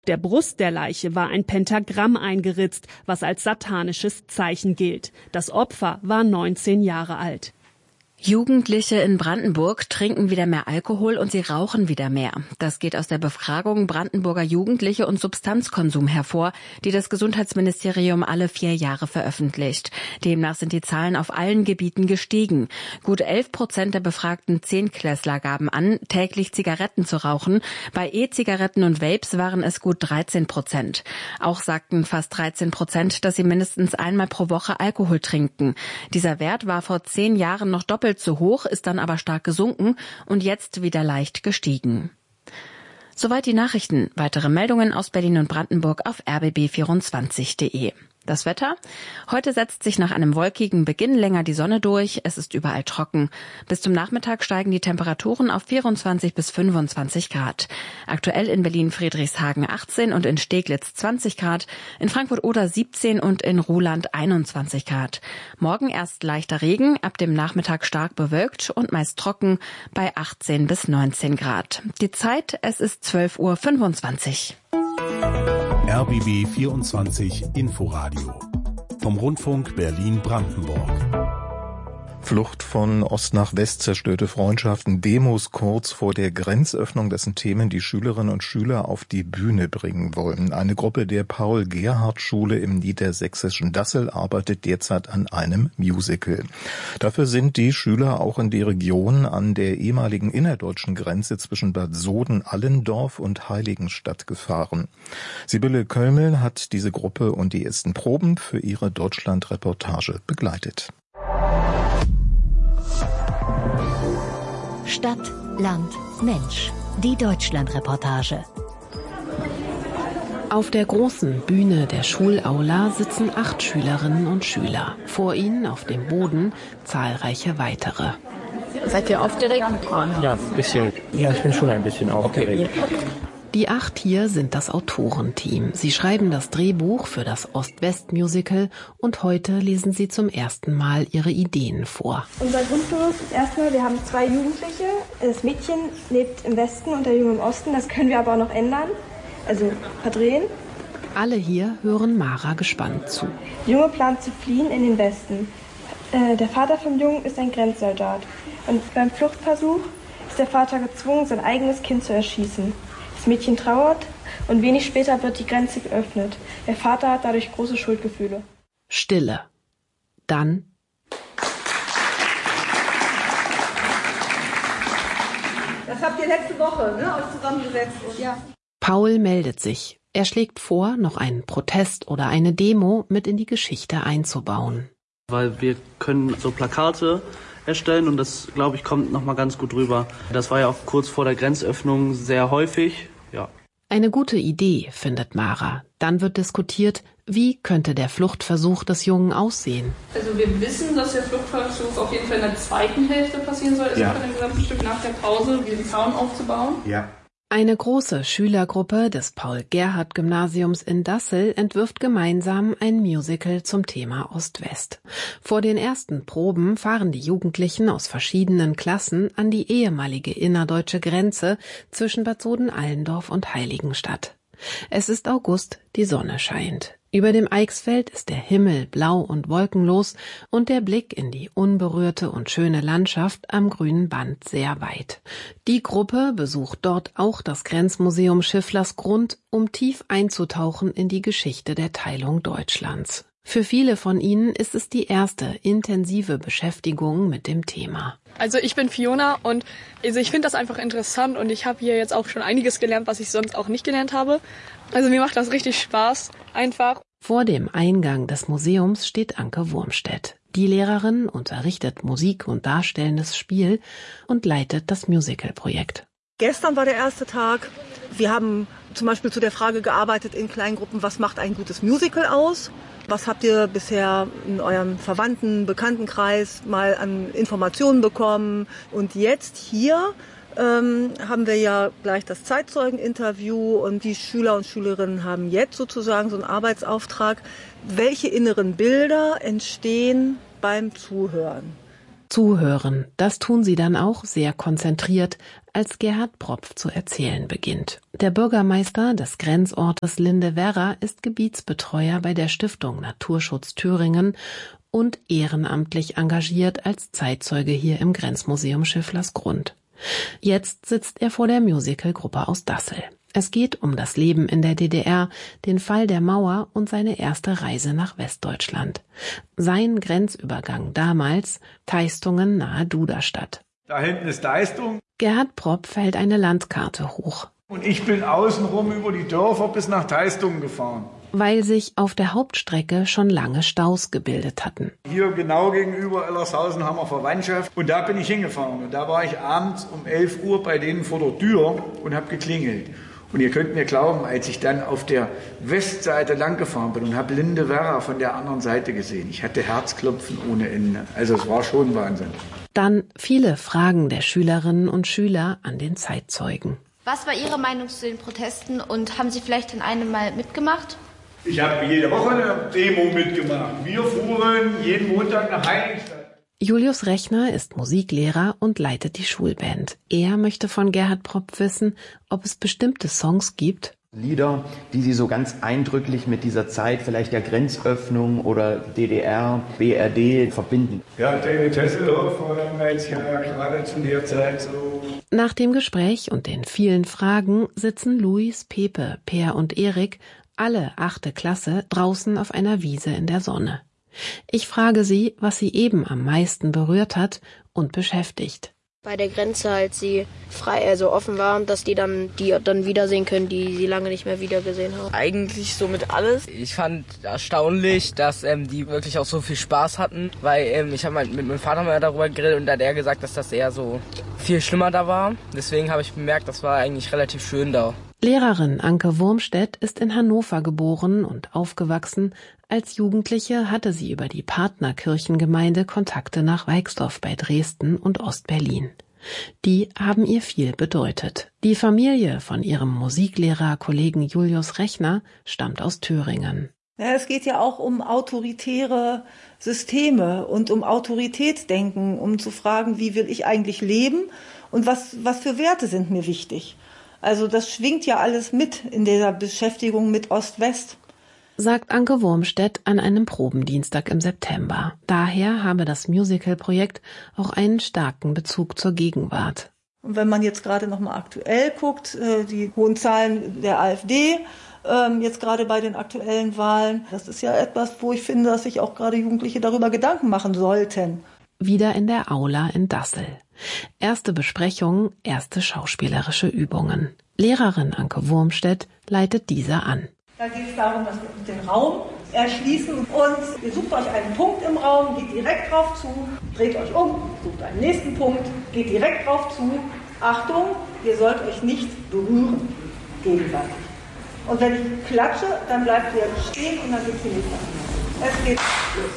der Brust der Leiche war ein Pentagramm eingeritzt, was als satanisches Zeichen gilt. Das Opfer war 19 Jahre alt. Jugendliche in Brandenburg trinken wieder mehr Alkohol und sie rauchen wieder mehr. Das geht aus der Befragung Brandenburger Jugendliche und Substanzkonsum hervor, die das Gesundheitsministerium alle 4 Jahre veröffentlicht. Demnach sind die Zahlen auf allen Gebieten gestiegen. Gut 11% der befragten Zehntklässler gaben an, täglich Zigaretten zu rauchen. Bei E-Zigaretten und Vapes waren es gut 13%. Auch sagten fast 13%, dass sie mindestens einmal pro Woche Alkohol trinken. Dieser Wert war vor 10 Jahren noch doppelt zu hoch, ist dann aber stark gesunken und jetzt wieder leicht gestiegen. Soweit die Nachrichten. Weitere Meldungen aus Berlin und Brandenburg auf rbb24.de. Das Wetter? Heute setzt sich nach einem wolkigen Beginn länger die Sonne durch. Es ist überall trocken. Bis zum Nachmittag steigen die Temperaturen auf 24 bis 25 Grad. Aktuell in Berlin-Friedrichshagen 18 und in Steglitz 20 Grad, in Frankfurt-Oder 17 und in Ruhland 21 Grad. Morgen erst leichter Regen, ab dem Nachmittag stark bewölkt und meist trocken bei 18 bis 19 Grad. Die Zeit, es ist 12:25 Uhr. RBB 24 Inforadio vom Rundfunk Berlin-Brandenburg. Flucht von Ost nach West, zerstörte Freundschaften, Demos kurz vor der Grenzöffnung, dessen Themen die Schülerinnen und Schüler auf die Bühne bringen wollen. Eine Gruppe der Paul-Gerhardt-Schule im niedersächsischen Dassel arbeitet derzeit an einem Musical. Dafür sind die Schüler auch in die Region an der ehemaligen innerdeutschen Grenze zwischen Bad Soden-Allendorf und Heiligenstadt gefahren. Sibylle Kölmel hat diese Gruppe und die ersten Proben für ihre Deutschland-Reportage begleitet. Stadt, Land, Mensch. Die Deutschland-Reportage. Auf der großen Bühne der Schulaula sitzen 8 Schülerinnen und Schüler. Vor ihnen auf dem Boden zahlreiche weitere. Seid ihr aufgeregt? Ja, ein bisschen. Ja, ich bin schon ein bisschen aufgeregt. Die 8 hier sind das Autorenteam. Sie schreiben das Drehbuch für das Ost-West-Musical und heute lesen sie zum ersten Mal ihre Ideen vor. Unser Grundgerüst ist erstmal, wir haben 2 Jugendliche. Das Mädchen lebt im Westen und der Junge im Osten. Das können wir aber auch noch ändern, also verdrehen. Alle hier hören Mara gespannt zu. Der Junge plant zu fliehen in den Westen. Der Vater vom Jungen ist ein Grenzsoldat. Und beim Fluchtversuch ist der Vater gezwungen, sein eigenes Kind zu erschießen. Das Mädchen trauert und wenig später wird die Grenze geöffnet. Der Vater hat dadurch große Schuldgefühle. Stille. Dann das habt ihr letzte Woche, euch zusammengesetzt. Ja. Paul meldet sich. Er schlägt vor, noch einen Protest oder eine Demo mit in die Geschichte einzubauen. Weil wir können so Plakate erstellen und das, glaube ich, kommt nochmal ganz gut rüber. Das war ja auch kurz vor der Grenzöffnung sehr häufig. Ja. Eine gute Idee, findet Mara. Dann wird diskutiert, wie könnte der Fluchtversuch des Jungen aussehen. Also wir wissen, dass der Fluchtversuch auf jeden Fall in der zweiten Hälfte passieren soll, also von dem gesamten Stück nach der Pause, diesen Zaun aufzubauen. Ja. Eine große Schülergruppe des Paul-Gerhardt-Gymnasiums in Dassel entwirft gemeinsam ein Musical zum Thema Ost-West. Vor den ersten Proben fahren die Jugendlichen aus verschiedenen Klassen an die ehemalige innerdeutsche Grenze zwischen Bad Soden-Allendorf und Heiligenstadt. Es ist August, die Sonne scheint. Über dem Eichsfeld ist der Himmel blau und wolkenlos und der Blick in die unberührte und schöne Landschaft am grünen Band sehr weit. Die Gruppe besucht dort auch das Grenzmuseum Schifflersgrund, um tief einzutauchen in die Geschichte der Teilung Deutschlands. Für viele von ihnen ist es die erste intensive Beschäftigung mit dem Thema. Also ich bin Fiona und ich finde das einfach interessant und ich habe hier jetzt auch schon einiges gelernt, was ich sonst auch nicht gelernt habe. Also mir macht das richtig Spaß, einfach. Vor dem Eingang des Museums steht Anke Wurmstedt. Die Lehrerin unterrichtet Musik und darstellendes Spiel und leitet das Musical-Projekt. Gestern war der erste Tag. Wir haben zum Beispiel zu der Frage gearbeitet in Kleingruppen, was macht ein gutes Musical aus? Was habt ihr bisher in eurem Verwandten-, Bekanntenkreis mal an Informationen bekommen? Und jetzt hier haben wir ja gleich das Zeitzeugeninterview und die Schüler und Schülerinnen haben jetzt sozusagen so einen Arbeitsauftrag. Welche inneren Bilder entstehen beim Zuhören? Zuhören, das tun sie dann auch sehr konzentriert, als Gerhard Propf zu erzählen beginnt. Der Bürgermeister des Grenzortes Linde-Werra ist Gebietsbetreuer bei der Stiftung Naturschutz Thüringen und ehrenamtlich engagiert als Zeitzeuge hier im Grenzmuseum Schifflersgrund. Jetzt sitzt er vor der Musicalgruppe aus Dassel. Es geht um das Leben in der DDR, den Fall der Mauer und seine erste Reise nach Westdeutschland. Sein Grenzübergang damals, Teistungen nahe Duderstadt. Da hinten ist Teistung. Gerhard Propf hält eine Landkarte hoch. Und ich bin außenrum über die Dörfer bis nach Teistungen gefahren. Weil sich auf der Hauptstrecke schon lange Staus gebildet hatten. Hier genau gegenüber Ellershausen haben wir Verwandtschaft. Und da bin ich hingefahren. Und da war ich abends um 11 Uhr bei denen vor der Tür und habe geklingelt. Und ihr könnt mir glauben, als ich dann auf der Westseite lang gefahren bin und habe Linde-Werra von der anderen Seite gesehen. Ich hatte Herzklopfen ohne Ende. Also es war schon Wahnsinn. Dann viele Fragen der Schülerinnen und Schüler an den Zeitzeugen. Was war Ihre Meinung zu den Protesten und haben Sie vielleicht in einem mal mitgemacht? Ich habe jede Woche eine Demo mitgemacht. Wir fuhren jeden Montag nach Heiligenstadt. Julius Rechner ist Musiklehrer und leitet die Schulband. Er möchte von Gerhard Propf wissen, ob es bestimmte Songs gibt. Lieder, die Sie so ganz eindrücklich mit dieser Zeit, vielleicht der Grenzöffnung oder DDR, BRD verbinden. Ja, David Hasselhoff war damals ja gerade zu der Zeit so. Nach dem Gespräch und den vielen Fragen sitzen Luis, Pepe, Per und Erik, alle 8. Klasse, draußen auf einer Wiese in der Sonne. Ich frage sie, was sie eben am meisten berührt hat und beschäftigt. Bei der Grenze halt sie frei, also offen waren, dass die dann wiedersehen können, die sie lange nicht mehr wiedergesehen haben. Eigentlich somit alles. Ich fand erstaunlich, dass die wirklich auch so viel Spaß hatten, weil ich habe halt mit meinem Vater mal darüber geredet und da hat er gesagt, dass das eher so viel schlimmer da war. Deswegen habe ich bemerkt, das war eigentlich relativ schön da. Lehrerin Anke Wurmstedt ist in Hannover geboren und aufgewachsen. Als Jugendliche hatte sie über die Partnerkirchengemeinde Kontakte nach Weixdorf bei Dresden und Ostberlin. Die haben ihr viel bedeutet. Die Familie von ihrem Musiklehrer-Kollegen Julius Rechner stammt aus Thüringen. Ja, es geht ja auch um autoritäre Systeme und um Autoritätsdenken, um zu fragen, wie will ich eigentlich leben und was für Werte sind mir wichtig. Also das schwingt ja alles mit in dieser Beschäftigung mit Ost-West. Sagt Anke Wurmstedt an einem Probendienstag im September. Daher habe das Musical-Projekt auch einen starken Bezug zur Gegenwart. Und wenn man jetzt gerade noch mal aktuell guckt, die hohen Zahlen der AfD, jetzt gerade bei den aktuellen Wahlen, das ist ja etwas, wo ich finde, dass sich auch gerade Jugendliche darüber Gedanken machen sollten. Wieder in der Aula in Dassel. Erste Besprechung, erste schauspielerische Übungen. Lehrerin Anke Wurmstedt leitet diese an. Da geht es darum, dass wir den Raum erschließen und ihr sucht euch einen Punkt im Raum, geht direkt drauf zu, dreht euch um, sucht einen nächsten Punkt, geht direkt drauf zu. Achtung, ihr sollt euch nicht berühren gegenseitig. Und wenn ich klatsche, dann bleibt ihr stehen und dann geht's nicht mehr. Es geht los.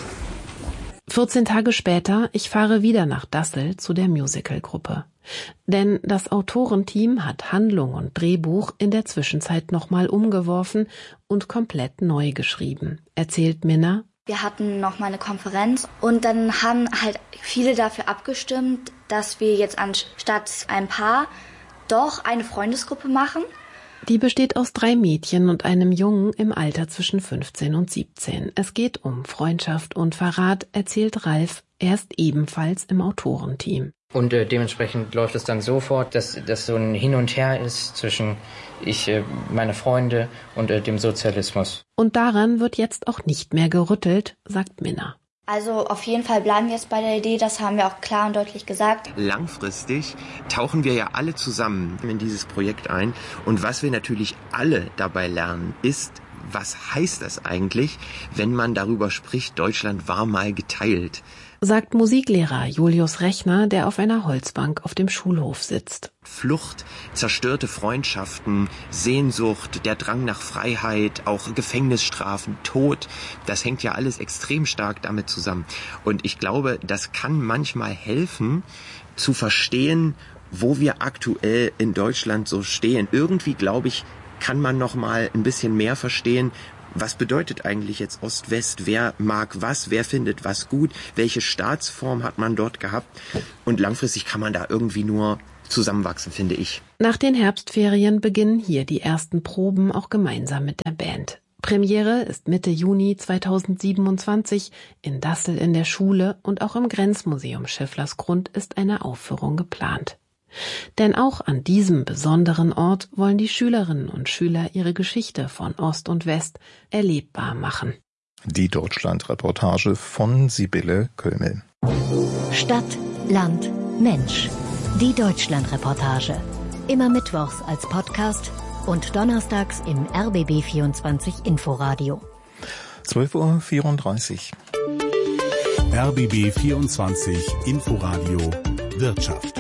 14 Tage später, ich fahre wieder nach Dassel zu der Musicalgruppe. Denn das Autorenteam hat Handlung und Drehbuch in der Zwischenzeit nochmal umgeworfen und komplett neu geschrieben, erzählt Minna. Wir hatten nochmal eine Konferenz und dann haben halt viele dafür abgestimmt, dass wir jetzt anstatt ein Paar doch eine Freundesgruppe machen. Die besteht aus 3 Mädchen und einem Jungen im Alter zwischen 15 und 17. Es geht um Freundschaft und Verrat, erzählt Ralf. Er ist ebenfalls im Autorenteam. Und dementsprechend läuft es dann so fort, dass das so ein Hin und Her ist zwischen meine Freunde und dem Sozialismus. Und daran wird jetzt auch nicht mehr gerüttelt, sagt Minna. Also auf jeden Fall bleiben wir jetzt bei der Idee, das haben wir auch klar und deutlich gesagt. Langfristig tauchen wir ja alle zusammen in dieses Projekt ein. Und was wir natürlich alle dabei lernen, ist, was heißt das eigentlich, wenn man darüber spricht, Deutschland war mal geteilt? Sagt Musiklehrer Julius Rechner, der auf einer Holzbank auf dem Schulhof sitzt. Flucht, zerstörte Freundschaften, Sehnsucht, der Drang nach Freiheit, auch Gefängnisstrafen, Tod, das hängt ja alles extrem stark damit zusammen. Und ich glaube, das kann manchmal helfen, zu verstehen, wo wir aktuell in Deutschland so stehen. Irgendwie, glaube ich, kann man noch mal ein bisschen mehr verstehen, was bedeutet eigentlich jetzt Ost-West? Wer mag was? Wer findet was gut? Welche Staatsform hat man dort gehabt? Und langfristig kann man da irgendwie nur zusammenwachsen, finde ich. Nach den Herbstferien beginnen hier die ersten Proben auch gemeinsam mit der Band. Premiere ist Mitte Juni 2027 in Dassel in der Schule und auch im Grenzmuseum Schifflersgrund ist eine Aufführung geplant. Denn auch an diesem besonderen Ort wollen die Schülerinnen und Schüler ihre Geschichte von Ost und West erlebbar machen. Die Deutschland-Reportage von Sibylle Kömel. Stadt, Land, Mensch. Die Deutschland-Reportage. Immer mittwochs als Podcast und donnerstags im RBB 24 Inforadio. 12:34 Uhr. RBB 24 Inforadio Wirtschaft.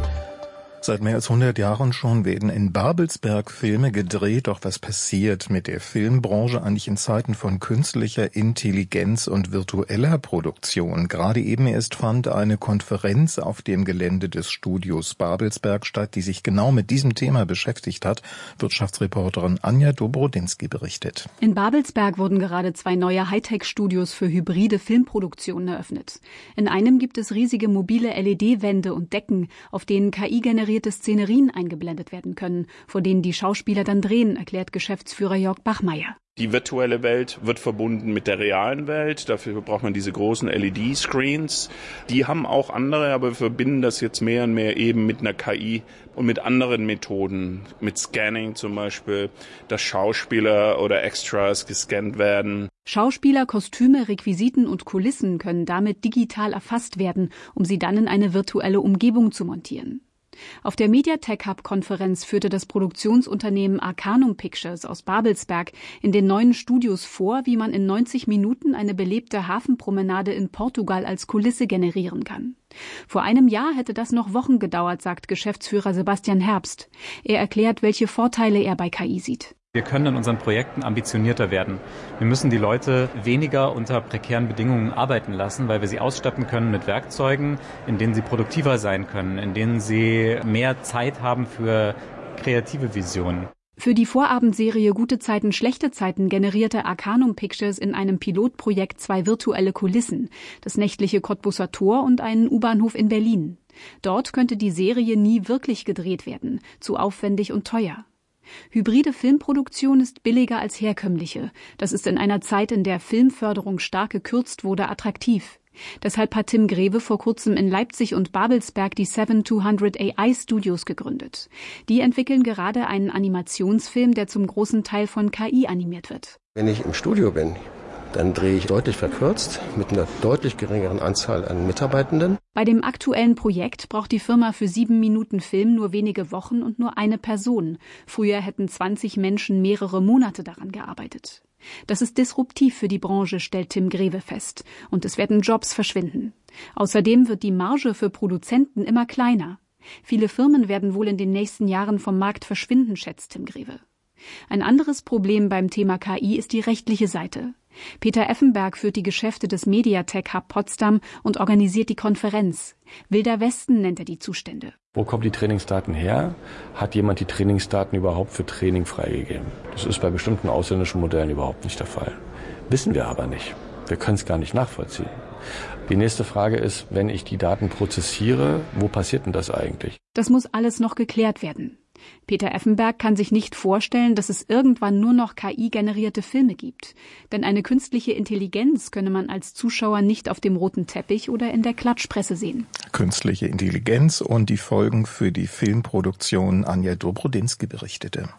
Seit mehr als 100 Jahren schon werden in Babelsberg Filme gedreht. Doch was passiert mit der Filmbranche eigentlich in Zeiten von künstlicher Intelligenz und virtueller Produktion? Gerade eben erst fand eine Konferenz auf dem Gelände des Studios Babelsberg statt, die sich genau mit diesem Thema beschäftigt hat. Wirtschaftsreporterin Anja Dobrodinsky berichtet. In Babelsberg wurden gerade 2 neue Hightech-Studios für hybride Filmproduktionen eröffnet. In einem gibt es riesige mobile LED-Wände und Decken, auf denen KI-generierte Szenerien eingeblendet werden können, vor denen die Schauspieler dann drehen, erklärt Geschäftsführer Jörg Bachmeier. Die virtuelle Welt wird verbunden mit der realen Welt. Dafür braucht man diese großen LED-Screens. Die haben auch andere, aber wir verbinden das jetzt mehr und mehr eben mit einer KI und mit anderen Methoden. Mit Scanning zum Beispiel, dass Schauspieler oder Extras gescannt werden. Schauspieler, Kostüme, Requisiten und Kulissen können damit digital erfasst werden, um sie dann in eine virtuelle Umgebung zu montieren. Auf der Mediatek Hub-Konferenz führte das Produktionsunternehmen Arcanum Pictures aus Babelsberg in den neuen Studios vor, wie man in 90 Minuten eine belebte Hafenpromenade in Portugal als Kulisse generieren kann. Vor einem Jahr hätte das noch Wochen gedauert, sagt Geschäftsführer Sebastian Herbst. Er erklärt, welche Vorteile er bei KI sieht. Wir können in unseren Projekten ambitionierter werden. Wir müssen die Leute weniger unter prekären Bedingungen arbeiten lassen, weil wir sie ausstatten können mit Werkzeugen, in denen sie produktiver sein können, in denen sie mehr Zeit haben für kreative Visionen. Für die Vorabendserie Gute Zeiten, schlechte Zeiten generierte Arcanum Pictures in einem Pilotprojekt 2 virtuelle Kulissen, das nächtliche Cottbuser Tor und einen U-Bahnhof in Berlin. Dort könnte die Serie nie wirklich gedreht werden, zu aufwendig und teuer. Hybride Filmproduktion ist billiger als herkömmliche. Das ist in einer Zeit, in der Filmförderung stark gekürzt wurde, attraktiv. Deshalb hat Tim Greve vor kurzem in Leipzig und Babelsberg die 7200 AI Studios gegründet. Die entwickeln gerade einen Animationsfilm, der zum großen Teil von KI animiert wird. Wenn ich im Studio bin, dann drehe ich deutlich verkürzt mit einer deutlich geringeren Anzahl an Mitarbeitenden. Bei dem aktuellen Projekt braucht die Firma für 7 Minuten Film nur wenige Wochen und nur eine Person. Früher hätten 20 Menschen mehrere Monate daran gearbeitet. Das ist disruptiv für die Branche, stellt Tim Greve fest. Und es werden Jobs verschwinden. Außerdem wird die Marge für Produzenten immer kleiner. Viele Firmen werden wohl in den nächsten Jahren vom Markt verschwinden, schätzt Tim Greve. Ein anderes Problem beim Thema KI ist die rechtliche Seite. Peter Effenberg führt die Geschäfte des Mediatek Hub Potsdam und organisiert die Konferenz. Wilder Westen nennt er die Zustände. Wo kommen die Trainingsdaten her? Hat jemand die Trainingsdaten überhaupt für Training freigegeben? Das ist bei bestimmten ausländischen Modellen überhaupt nicht der Fall. Wissen wir aber nicht. Wir können es gar nicht nachvollziehen. Die nächste Frage ist, wenn ich die Daten prozessiere, wo passiert denn das eigentlich? Das muss alles noch geklärt werden. Peter Effenberg kann sich nicht vorstellen, dass es irgendwann nur noch KI-generierte Filme gibt. Denn eine künstliche Intelligenz könne man als Zuschauer nicht auf dem roten Teppich oder in der Klatschpresse sehen. Künstliche Intelligenz und die Folgen für die Filmproduktion. Anja Dobrodinsky berichtete.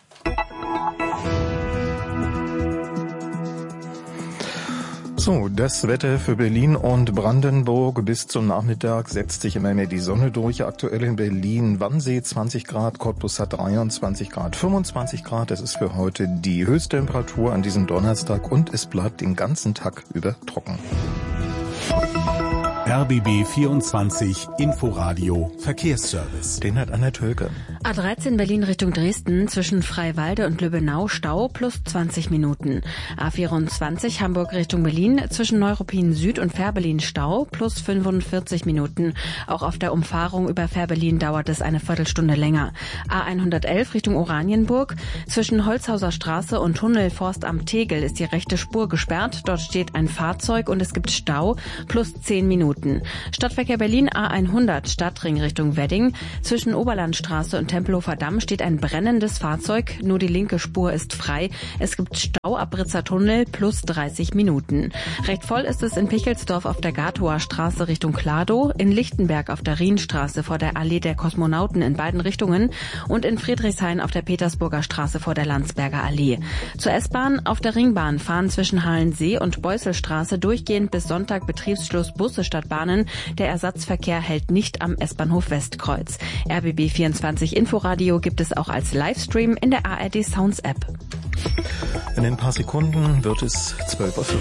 So, das Wetter für Berlin und Brandenburg. Bis zum Nachmittag setzt sich immer mehr die Sonne durch. Aktuell in Berlin Wannsee 20 Grad, Cottbus hat 23 Grad, 25 Grad. Das ist für heute die Höchsttemperatur an diesem Donnerstag und es bleibt den ganzen Tag über trocken. RBB 24 Inforadio Verkehrsservice. Den hat Anna Tölke. A13 Berlin Richtung Dresden zwischen Freiwalde und Lübbenau Stau plus 20 Minuten. A24 Hamburg Richtung Berlin zwischen Neuruppin Süd und Fährberlin Stau plus 45 Minuten. Auch auf der Umfahrung über Fährberlin dauert es eine Viertelstunde länger. A111 Richtung Oranienburg zwischen Holzhauser Straße und Tunnelforstamt Tegel ist die rechte Spur gesperrt. Dort steht ein Fahrzeug und es gibt Stau plus 10 Minuten. Stadtverkehr Berlin A100 Stadtring Richtung Wedding. Zwischen Oberlandstraße und Tempelhofer Damm steht ein brennendes Fahrzeug. Nur die linke Spur ist frei. Es gibt Stau ab Britzer Tunnel plus 30 Minuten. Recht voll ist es in Pichelsdorf auf der Gatower Straße Richtung Kladow, in Lichtenberg auf der Rienstraße vor der Allee der Kosmonauten in beiden Richtungen und in Friedrichshain auf der Petersburger Straße vor der Landsberger Allee. Zur S-Bahn auf der Ringbahn fahren zwischen Halensee und Beusselstraße durchgehend bis Sonntag Betriebsschluss Busse statt Bahnen. Der Ersatzverkehr hält nicht am S-Bahnhof Westkreuz. RBB 24 Inforadio gibt es auch als Livestream in der ARD Sounds App. In ein paar Sekunden wird es 12:40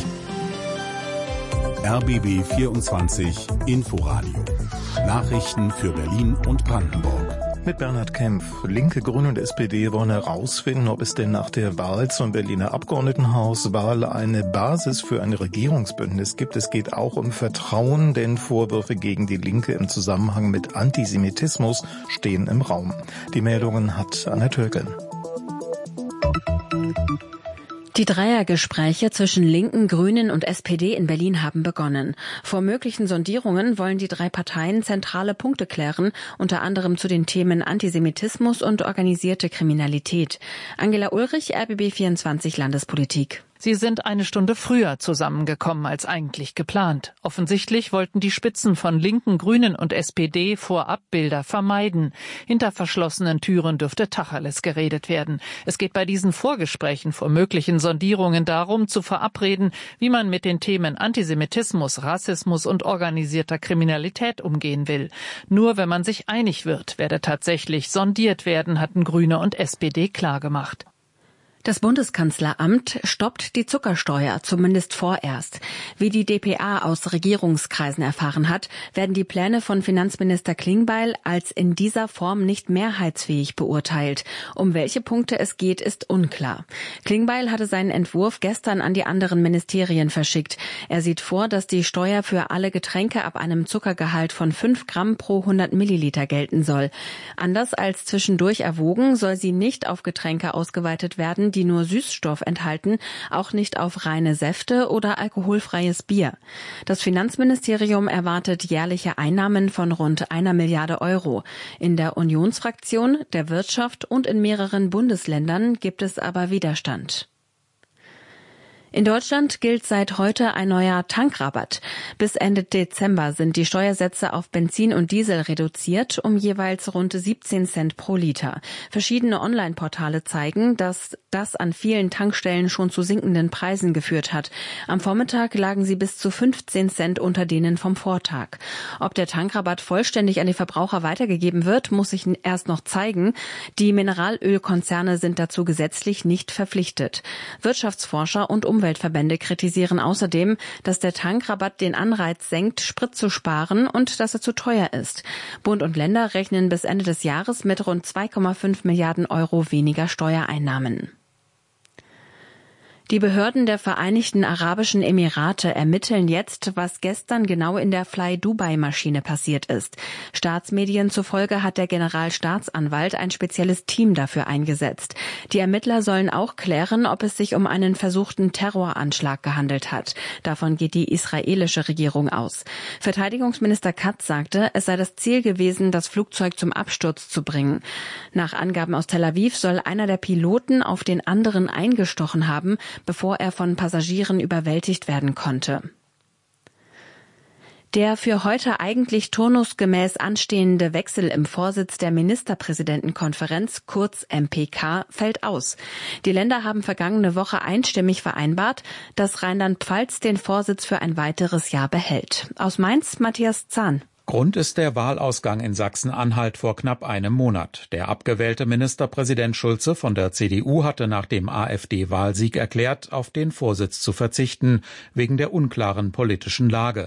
Uhr. RBB 24 Inforadio. Nachrichten für Berlin und Brandenburg. Mit Bernhard Kempf. Linke, Grüne und SPD wollen herausfinden, ob es denn nach der Wahl zum Berliner Abgeordnetenhauswahl eine Basis für ein Regierungsbündnis gibt. Es geht auch um Vertrauen, denn Vorwürfe gegen die Linke im Zusammenhang mit Antisemitismus stehen im Raum. Die Meldungen hat Anna Tölke. Die Dreiergespräche zwischen Linken, Grünen und SPD in Berlin haben begonnen. Vor möglichen Sondierungen wollen die drei Parteien zentrale Punkte klären, unter anderem zu den Themen Antisemitismus und organisierte Kriminalität. Angela Ulrich, RBB 24 Landespolitik. Sie sind eine Stunde früher zusammengekommen als eigentlich geplant. Offensichtlich wollten die Spitzen von Linken, Grünen und SPD Vorabbilder vermeiden. Hinter verschlossenen Türen dürfte Tacheles geredet werden. Es geht bei diesen Vorgesprächen vor möglichen Sondierungen darum, zu verabreden, wie man mit den Themen Antisemitismus, Rassismus und organisierter Kriminalität umgehen will. Nur wenn man sich einig wird, werde tatsächlich sondiert werden, hatten Grüne und SPD klargemacht. Das Bundeskanzleramt stoppt die Zuckersteuer, zumindest vorerst. Wie die dpa aus Regierungskreisen erfahren hat, werden die Pläne von Finanzminister Klingbeil als in dieser Form nicht mehrheitsfähig beurteilt. Um welche Punkte es geht, ist unklar. Klingbeil hatte seinen Entwurf gestern an die anderen Ministerien verschickt. Er sieht vor, dass die Steuer für alle Getränke ab einem Zuckergehalt von 5 Gramm pro 100 Milliliter gelten soll. Anders als zwischendurch erwogen, soll sie nicht auf Getränke ausgeweitet werden, die nur Süßstoff enthalten, auch nicht auf reine Säfte oder alkoholfreies Bier. Das Finanzministerium erwartet jährliche Einnahmen von rund 1 Milliarde Euro. In der Unionsfraktion, der Wirtschaft und in mehreren Bundesländern gibt es aber Widerstand. In Deutschland gilt seit heute ein neuer Tankrabatt. Bis Ende Dezember sind die Steuersätze auf Benzin und Diesel reduziert um jeweils rund 17 Cent pro Liter. Verschiedene Online-Portale zeigen, dass das an vielen Tankstellen schon zu sinkenden Preisen geführt hat. Am Vormittag lagen sie bis zu 15 Cent unter denen vom Vortag. Ob der Tankrabatt vollständig an die Verbraucher weitergegeben wird, muss sich erst noch zeigen. Die Mineralölkonzerne sind dazu gesetzlich nicht verpflichtet. Wirtschaftsforscher und Umweltverbände kritisieren außerdem, dass der Tankrabatt den Anreiz senkt, Sprit zu sparen und dass er zu teuer ist. Bund und Länder rechnen bis Ende des Jahres mit rund 2,5 Milliarden Euro weniger Steuereinnahmen. Die Behörden der Vereinigten Arabischen Emirate ermitteln jetzt, was gestern genau in der Fly-Dubai-Maschine passiert ist. Staatsmedien zufolge hat der Generalstaatsanwalt ein spezielles Team dafür eingesetzt. Die Ermittler sollen auch klären, ob es sich um einen versuchten Terroranschlag gehandelt hat. Davon geht die israelische Regierung aus. Verteidigungsminister Katz sagte, es sei das Ziel gewesen, das Flugzeug zum Absturz zu bringen. Nach Angaben aus Tel Aviv soll einer der Piloten auf den anderen eingestochen haben, bevor er von Passagieren überwältigt werden konnte. Der für heute eigentlich turnusgemäß anstehende Wechsel im Vorsitz der Ministerpräsidentenkonferenz, kurz MPK, fällt aus. Die Länder haben vergangene Woche einstimmig vereinbart, dass Rheinland-Pfalz den Vorsitz für ein weiteres Jahr behält. Aus Mainz, Matthias Zahn. Grund ist der Wahlausgang in Sachsen-Anhalt vor knapp einem Monat. Der abgewählte Ministerpräsident Schulze von der CDU hatte nach dem AfD-Wahlsieg erklärt, auf den Vorsitz zu verzichten, wegen der unklaren politischen Lage.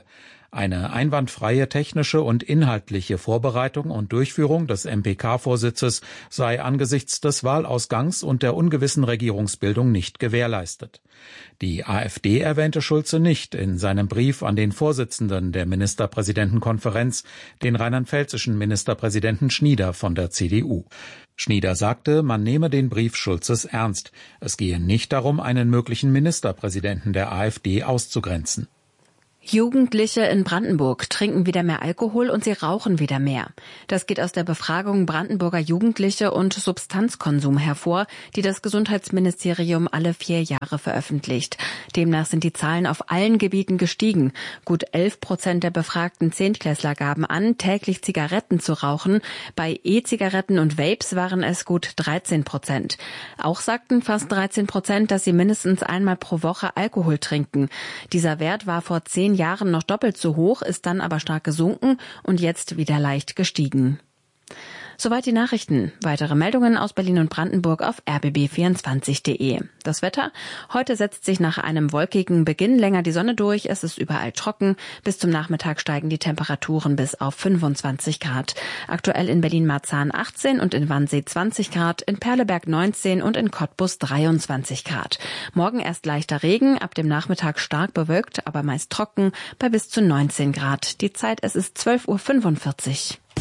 Eine einwandfreie technische und inhaltliche Vorbereitung und Durchführung des MPK-Vorsitzes sei angesichts des Wahlausgangs und der ungewissen Regierungsbildung nicht gewährleistet. Die AfD erwähnte Schulze nicht in seinem Brief an den Vorsitzenden der Ministerpräsidentenkonferenz, den rheinland-pfälzischen Ministerpräsidenten Schnieder von der CDU. Schnieder sagte, man nehme den Brief Schulzes ernst. Es gehe nicht darum, einen möglichen Ministerpräsidenten der AfD auszugrenzen. Jugendliche in Brandenburg trinken wieder mehr Alkohol und sie rauchen wieder mehr. Das geht aus der Befragung Brandenburger Jugendliche und Substanzkonsum hervor, die das Gesundheitsministerium alle 4 Jahre veröffentlicht. Demnach sind die Zahlen auf allen Gebieten gestiegen. Gut 11% der befragten Zehntklässler gaben an, täglich Zigaretten zu rauchen. Bei E-Zigaretten und Vapes waren es gut 13%. Auch sagten fast 13%, dass sie mindestens einmal pro Woche Alkohol trinken. Dieser Wert war vor 10 Jahren noch doppelt so hoch, ist dann aber stark gesunken und jetzt wieder leicht gestiegen. Soweit die Nachrichten. Weitere Meldungen aus Berlin und Brandenburg auf rbb24.de. Das Wetter. Heute setzt sich nach einem wolkigen Beginn länger die Sonne durch. Es ist überall trocken. Bis zum Nachmittag steigen die Temperaturen bis auf 25 Grad. Aktuell in Berlin-Marzahn 18 und in Wannsee 20 Grad, in Perleberg 19 und in Cottbus 23 Grad. Morgen erst leichter Regen, ab dem Nachmittag stark bewölkt, aber meist trocken bei bis zu 19 Grad. Die Zeit, es ist 12:45 Uhr.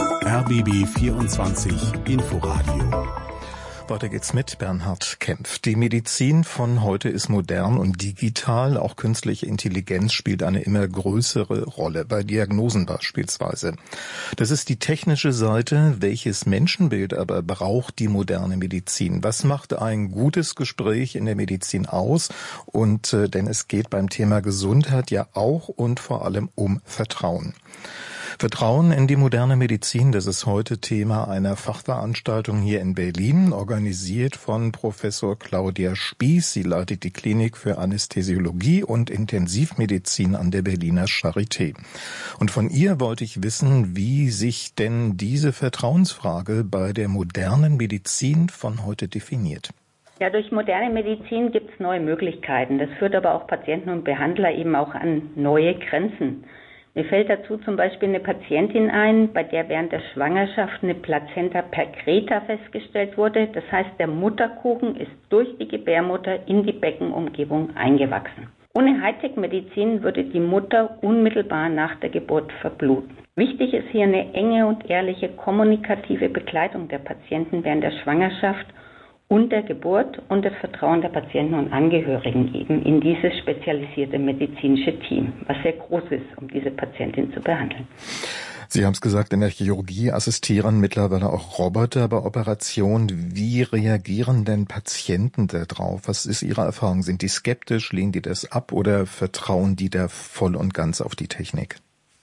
RBB 24 Inforadio. Weiter geht's mit Bernhard Kempf. Die Medizin von heute ist modern und digital. Auch künstliche Intelligenz spielt eine immer größere Rolle, bei Diagnosen beispielsweise. Das ist die technische Seite. Welches Menschenbild aber braucht die moderne Medizin? Was macht ein gutes Gespräch in der Medizin aus? Und denn es geht beim Thema Gesundheit ja auch und vor allem um Vertrauen. Vertrauen in die moderne Medizin, das ist heute Thema einer Fachveranstaltung hier in Berlin, organisiert von Professor Claudia Spieß. Sie leitet die Klinik für Anästhesiologie und Intensivmedizin an der Berliner Charité. Und von ihr wollte ich wissen, wie sich denn diese Vertrauensfrage bei der modernen Medizin von heute definiert. Ja, durch moderne Medizin gibt es neue Möglichkeiten. Das führt aber auch Patienten und Behandler eben auch an neue Grenzen. Mir fällt dazu zum Beispiel eine Patientin ein, bei der während der Schwangerschaft eine Plazenta percreta festgestellt wurde. Das heißt, der Mutterkuchen ist durch die Gebärmutter in die Beckenumgebung eingewachsen. Ohne Hightech-Medizin würde die Mutter unmittelbar nach der Geburt verbluten. Wichtig ist hier eine enge und ehrliche kommunikative Begleitung der Patienten während der Schwangerschaft und der Geburt und das Vertrauen der Patienten und Angehörigen eben in dieses spezialisierte medizinische Team, was sehr groß ist, um diese Patientin zu behandeln. Sie haben es gesagt, in der Chirurgie assistieren mittlerweile auch Roboter bei Operationen. Wie reagieren denn Patienten darauf? Was ist Ihre Erfahrung? Sind die skeptisch, lehnen die das ab oder vertrauen die da voll und ganz auf die Technik?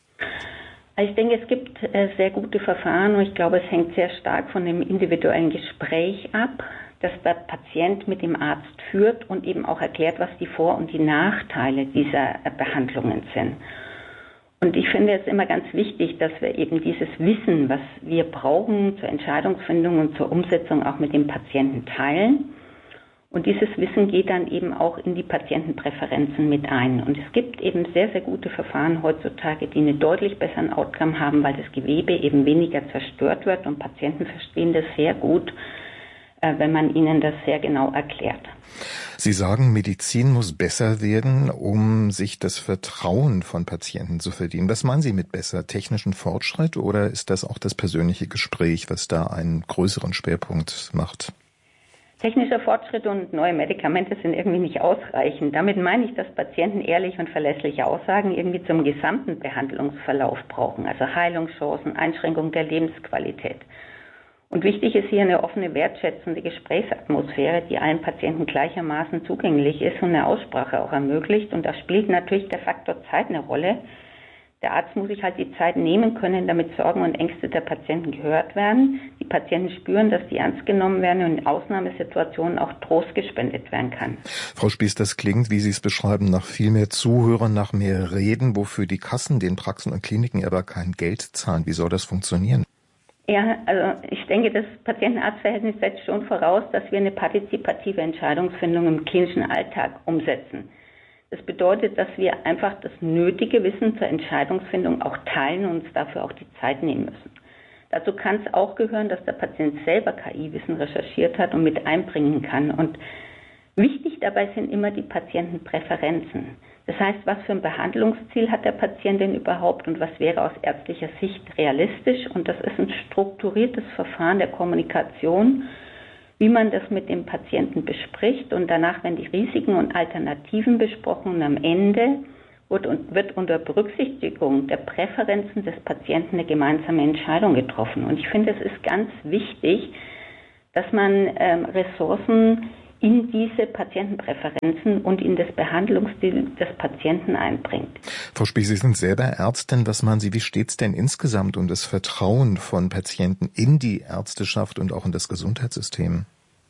Ich denke, es gibt sehr gute Verfahren und ich glaube, es hängt sehr stark von dem individuellen Gespräch ab, das der Patient mit dem Arzt führt und eben auch erklärt, was die Vor- und die Nachteile dieser Behandlungen sind. Und ich finde es immer ganz wichtig, dass wir eben dieses Wissen, was wir brauchen zur Entscheidungsfindung und zur Umsetzung auch mit dem Patienten teilen. Und dieses Wissen geht dann eben auch in die Patientenpräferenzen mit ein. Und es gibt eben sehr, sehr gute Verfahren heutzutage, die einen deutlich besseren Outcome haben, weil das Gewebe eben weniger zerstört wird. Und Patienten verstehen das sehr gut, wenn man ihnen das sehr genau erklärt. Sie sagen, Medizin muss besser werden, um sich das Vertrauen von Patienten zu verdienen. Was meinen Sie mit besser? Technischen Fortschritt oder ist das auch das persönliche Gespräch, was da einen größeren Schwerpunkt macht? Technischer Fortschritt und neue Medikamente sind irgendwie nicht ausreichend. Damit meine ich, dass Patienten ehrliche und verlässliche Aussagen irgendwie zum gesamten Behandlungsverlauf brauchen, also Heilungschancen, Einschränkung der Lebensqualität. Und wichtig ist hier eine offene, wertschätzende Gesprächsatmosphäre, die allen Patienten gleichermaßen zugänglich ist und eine Aussprache auch ermöglicht. Und da spielt natürlich der Faktor Zeit eine Rolle. Der Arzt muss sich halt die Zeit nehmen können, damit Sorgen und Ängste der Patienten gehört werden. Die Patienten spüren, dass die ernst genommen werden und in Ausnahmesituationen auch Trost gespendet werden kann. Frau Spieß, das klingt, wie Sie es beschreiben, nach viel mehr Zuhören, nach mehr Reden, wofür die Kassen den Praxen und Kliniken aber kein Geld zahlen. Wie soll das funktionieren? Ja, also ich denke, das Patient-Arzt-Verhältnis setzt schon voraus, dass wir eine partizipative Entscheidungsfindung im klinischen Alltag umsetzen. Das bedeutet, dass wir einfach das nötige Wissen zur Entscheidungsfindung auch teilen und uns dafür auch die Zeit nehmen müssen. Dazu kann es auch gehören, dass der Patient selber KI-Wissen recherchiert hat und mit einbringen kann. Und wichtig dabei sind immer die Patientenpräferenzen. Das heißt, was für ein Behandlungsziel hat der Patient denn überhaupt und was wäre aus ärztlicher Sicht realistisch? Und das ist ein strukturiertes Verfahren der Kommunikation, wie man das mit dem Patienten bespricht. Und danach werden die Risiken und Alternativen besprochen. Und am Ende wird unter Berücksichtigung der Präferenzen des Patienten eine gemeinsame Entscheidung getroffen. Und ich finde, es ist ganz wichtig, dass man Ressourcen in diese Patientenpräferenzen und in das Behandlungsstil des Patienten einbringt. Frau Spieß, Sie sind selber Ärztin. Was meinen Sie, wie steht es denn insgesamt um das Vertrauen von Patienten in die Ärzteschaft und auch in das Gesundheitssystem?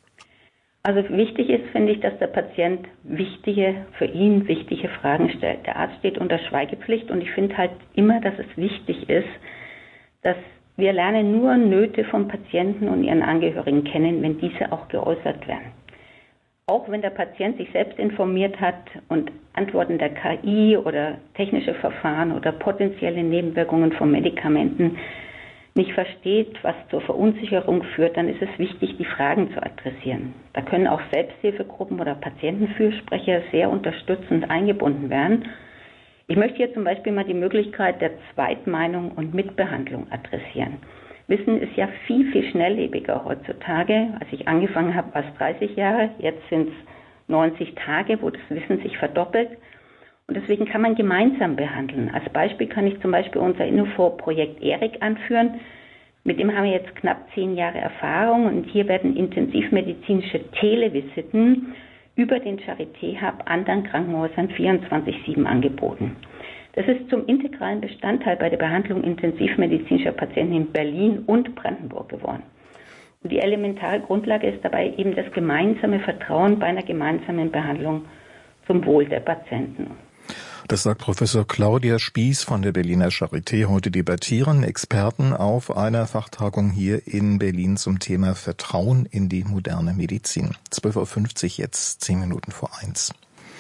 Also wichtig ist, finde ich, dass der Patient für ihn wichtige Fragen stellt. Der Arzt steht unter Schweigepflicht und ich finde halt immer, dass es wichtig ist, dass wir lernen nur Nöte von Patienten und ihren Angehörigen kennen, wenn diese auch geäußert werden. Auch wenn der Patient sich selbst informiert hat und Antworten der KI oder technische Verfahren oder potenzielle Nebenwirkungen von Medikamenten nicht versteht, was zur Verunsicherung führt, dann ist es wichtig, die Fragen zu adressieren. Da können auch Selbsthilfegruppen oder Patientenfürsprecher sehr unterstützend eingebunden werden. Ich möchte hier zum Beispiel mal die Möglichkeit der Zweitmeinung und Mitbehandlung adressieren. Wissen ist ja viel, viel schnelllebiger heutzutage. Als ich angefangen habe, war es 30 Jahre, jetzt sind es 90 Tage, wo das Wissen sich verdoppelt. Und deswegen kann man gemeinsam behandeln. Als Beispiel kann ich zum Beispiel unser Innofor-Projekt ERIC anführen. Mit dem haben wir jetzt knapp 10 Jahre Erfahrung und hier werden intensivmedizinische Televisiten über den Charité-Hub anderen Krankenhäusern 24/7 angeboten. Das ist zum integralen Bestandteil bei der Behandlung intensivmedizinischer Patienten in Berlin und Brandenburg geworden. Und die elementare Grundlage ist dabei eben das gemeinsame Vertrauen bei einer gemeinsamen Behandlung zum Wohl der Patienten. Das sagt Professor Claudia Spieß von der Berliner Charité. Heute debattieren Experten auf einer Fachtagung hier in Berlin zum Thema Vertrauen in die moderne Medizin. 12:50 Uhr jetzt, 10 Minuten vor 1.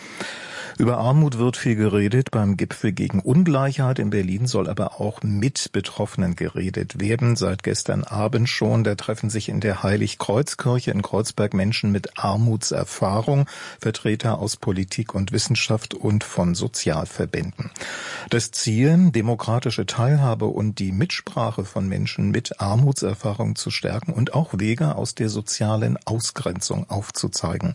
Über Armut wird viel geredet. Beim Gipfel gegen Ungleichheit in Berlin soll aber auch mit Betroffenen geredet werden. Seit gestern Abend schon. Da treffen sich in der Heiligkreuzkirche in Kreuzberg Menschen mit Armutserfahrung, Vertreter aus Politik und Wissenschaft und von Sozialverbänden. Das Ziel, demokratische Teilhabe und die Mitsprache von Menschen mit Armutserfahrung zu stärken und auch Wege aus der sozialen Ausgrenzung aufzuzeigen.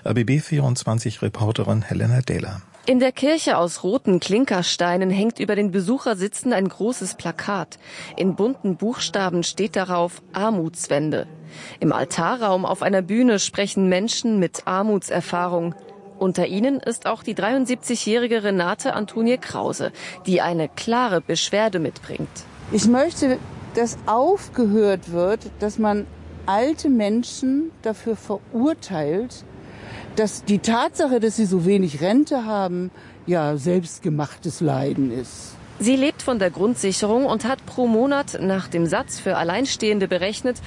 RBB24-Reporterin Helena Dehler. In der Kirche aus roten Klinkersteinen hängt über den Besuchersitzen ein großes Plakat. In bunten Buchstaben steht darauf Armutswende. Im Altarraum auf einer Bühne sprechen Menschen mit Armutserfahrung. Unter ihnen ist auch die 73-jährige Renate Antonie Krause, die eine klare Beschwerde mitbringt. Ich möchte, dass aufgehört wird, dass man alte Menschen dafür verurteilt, dass die Tatsache, dass sie so wenig Rente haben, ja selbstgemachtes Leiden ist. Sie lebt von der Grundsicherung und hat pro Monat nach dem Satz für Alleinstehende berechnet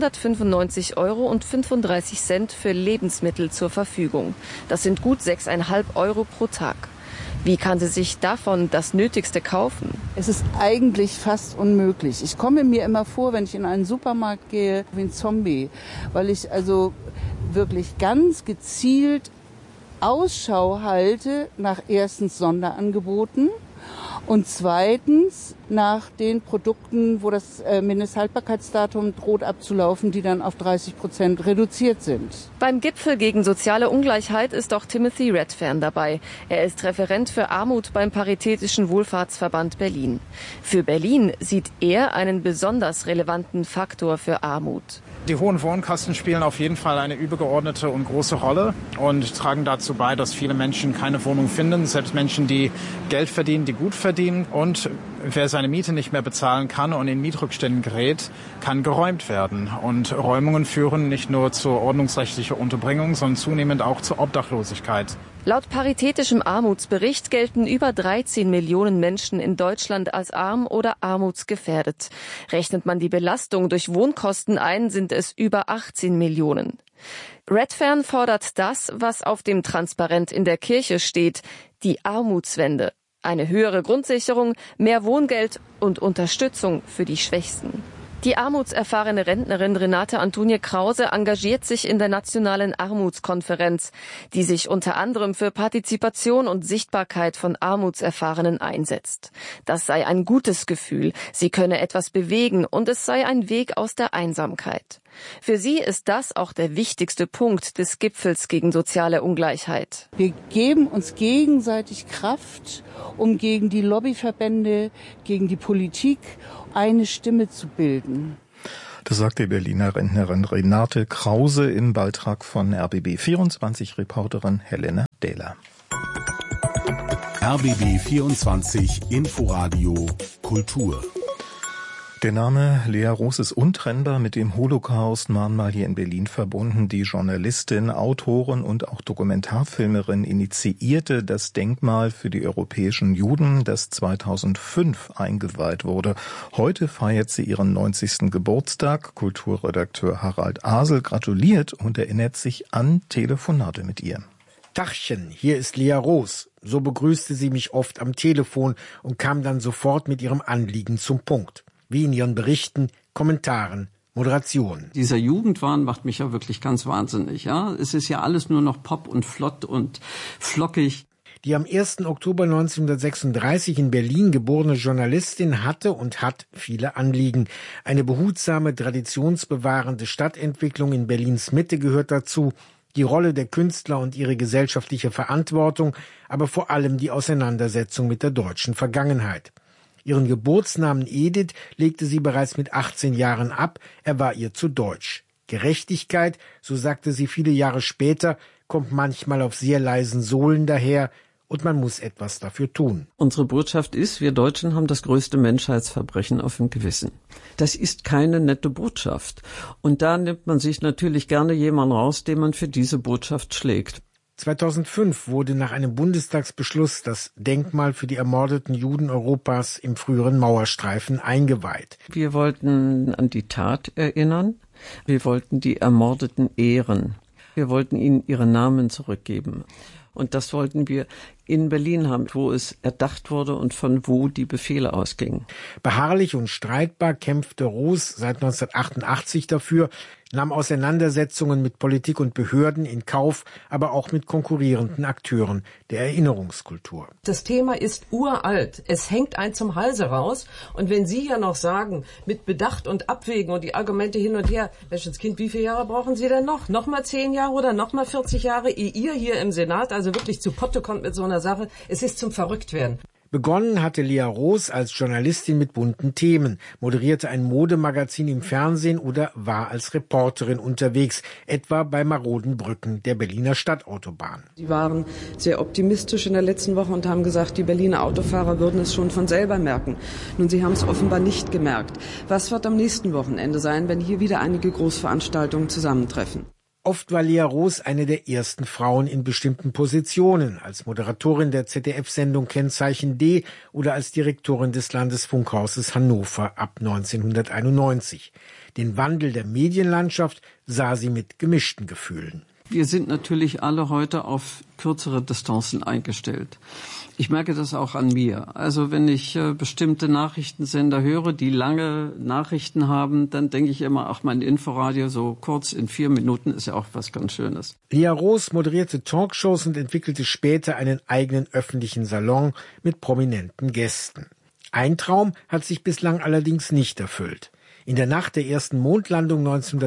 195,35 € für Lebensmittel zur Verfügung. Das sind gut 6,5 € pro Tag. Wie kann sie sich davon das Nötigste kaufen? Es ist eigentlich fast unmöglich. Ich komme mir immer vor, wenn ich in einen Supermarkt gehe, wie ein Zombie, weil ich also wirklich ganz gezielt Ausschau halte nach erstens Sonderangeboten und zweitens nach den Produkten, wo das Mindesthaltbarkeitsdatum droht abzulaufen, die dann auf 30% reduziert sind. Beim Gipfel gegen soziale Ungleichheit ist auch Timothy Redfern dabei. Er ist Referent für Armut beim Paritätischen Wohlfahrtsverband Berlin. Für Berlin sieht er einen besonders relevanten Faktor für Armut. Die hohen Wohnkosten spielen auf jeden Fall eine übergeordnete und große Rolle und tragen dazu bei, dass viele Menschen keine Wohnung finden, selbst Menschen, die Geld verdienen, die gut verdienen. Und wer seine Miete nicht mehr bezahlen kann und in Mietrückständen gerät, kann geräumt werden. Und Räumungen führen nicht nur zur ordnungsrechtlichen Unterbringung, sondern zunehmend auch zur Obdachlosigkeit. Laut Paritätischem Armutsbericht gelten über 13 Millionen Menschen in Deutschland als arm oder armutsgefährdet. Rechnet man die Belastung durch Wohnkosten ein, sind es über 18 Millionen. Redfern fordert das, was auf dem Transparent in der Kirche steht. Die Armutswende. Eine höhere Grundsicherung, mehr Wohngeld und Unterstützung für die Schwächsten. Die armutserfahrene Rentnerin Renate Antonie Krause engagiert sich in der Nationalen Armutskonferenz, die sich unter anderem für Partizipation und Sichtbarkeit von Armutserfahrenen einsetzt. Das sei ein gutes Gefühl, sie könne etwas bewegen und es sei ein Weg aus der Einsamkeit. Für sie ist das auch der wichtigste Punkt des Gipfels gegen soziale Ungleichheit. Wir geben uns gegenseitig Kraft, um gegen die Lobbyverbände, gegen die Politik eine Stimme zu bilden. Das sagt die Berliner Rentnerin Renate Krause im Beitrag von RBB24-Reporterin Helene Dehler. RBB24 Inforadio Kultur. Der Name Lea Roos ist untrennbar mit dem Holocaust-Mahnmal hier in Berlin verbunden. Die Journalistin, Autorin und auch Dokumentarfilmerin initiierte das Denkmal für die europäischen Juden, das 2005 eingeweiht wurde. Heute feiert sie ihren 90. Geburtstag. Kulturredakteur Harald Asel gratuliert und erinnert sich an Telefonate mit ihr. Tachchen, hier ist Lea Roos. So begrüßte sie mich oft am Telefon und kam dann sofort mit ihrem Anliegen zum Punkt. Wie in ihren Berichten, Kommentaren, Moderationen. Dieser Jugendwahn macht mich ja wirklich ganz wahnsinnig. Ja? Es ist ja alles nur noch Pop und flott und flockig. Die am 1. Oktober 1936 in Berlin geborene Journalistin hatte und hat viele Anliegen. Eine behutsame, traditionsbewahrende Stadtentwicklung in Berlins Mitte gehört dazu, die Rolle der Künstler und ihre gesellschaftliche Verantwortung, aber vor allem die Auseinandersetzung mit der deutschen Vergangenheit. Ihren Geburtsnamen Edith legte sie bereits mit 18 Jahren ab, er war ihr zu deutsch. Gerechtigkeit, so sagte sie viele Jahre später, kommt manchmal auf sehr leisen Sohlen daher und man muss etwas dafür tun. Unsere Botschaft ist, wir Deutschen haben das größte Menschheitsverbrechen auf dem Gewissen. Das ist keine nette Botschaft. Und da nimmt man sich natürlich gerne jemanden raus, den man für diese Botschaft schlägt. 2005 wurde nach einem Bundestagsbeschluss das Denkmal für die ermordeten Juden Europas im früheren Mauerstreifen eingeweiht. Wir wollten an die Tat erinnern. Wir wollten die Ermordeten ehren. Wir wollten ihnen ihre Namen zurückgeben. Und das wollten wir in Berlin haben, wo es erdacht wurde und von wo die Befehle ausgingen. Beharrlich und streitbar kämpfte Roos seit 1988 dafür, nahm Auseinandersetzungen mit Politik und Behörden in Kauf, aber auch mit konkurrierenden Akteuren der Erinnerungskultur. Das Thema ist uralt. Es hängt einem zum Halse raus. Und wenn Sie ja noch sagen, mit Bedacht und Abwägen und die Argumente hin und her, Menschenskind, wie viele Jahre brauchen Sie denn noch? Nochmal 10 Jahre oder nochmal 40 Jahre, ehe ihr hier im Senat also wirklich zu Potte kommt mit so einer Sache? Es ist zum Verrücktwerden. Begonnen hatte Lea Roos als Journalistin mit bunten Themen, moderierte ein Modemagazin im Fernsehen oder war als Reporterin unterwegs, etwa bei maroden Brücken der Berliner Stadtautobahn. Sie waren sehr optimistisch in der letzten Woche und haben gesagt, die Berliner Autofahrer würden es schon von selber merken. Nun, sie haben es offenbar nicht gemerkt. Was wird am nächsten Wochenende sein, wenn hier wieder einige Großveranstaltungen zusammentreffen? Oft war Lea Roos eine der ersten Frauen in bestimmten Positionen, als Moderatorin der ZDF-Sendung Kennzeichen D oder als Direktorin des Landesfunkhauses Hannover ab 1991. Den Wandel der Medienlandschaft sah sie mit gemischten Gefühlen. Wir sind natürlich alle heute auf kürzere Distanzen eingestellt. Ich merke das auch an mir. Also wenn ich bestimmte Nachrichtensender höre, die lange Nachrichten haben, dann denke ich immer, ach, mein Inforadio so kurz in 4 Minuten ist ja auch was ganz Schönes. Lea Roos moderierte Talkshows und entwickelte später einen eigenen öffentlichen Salon mit prominenten Gästen. Ein Traum hat sich bislang allerdings nicht erfüllt. In der Nacht der ersten Mondlandung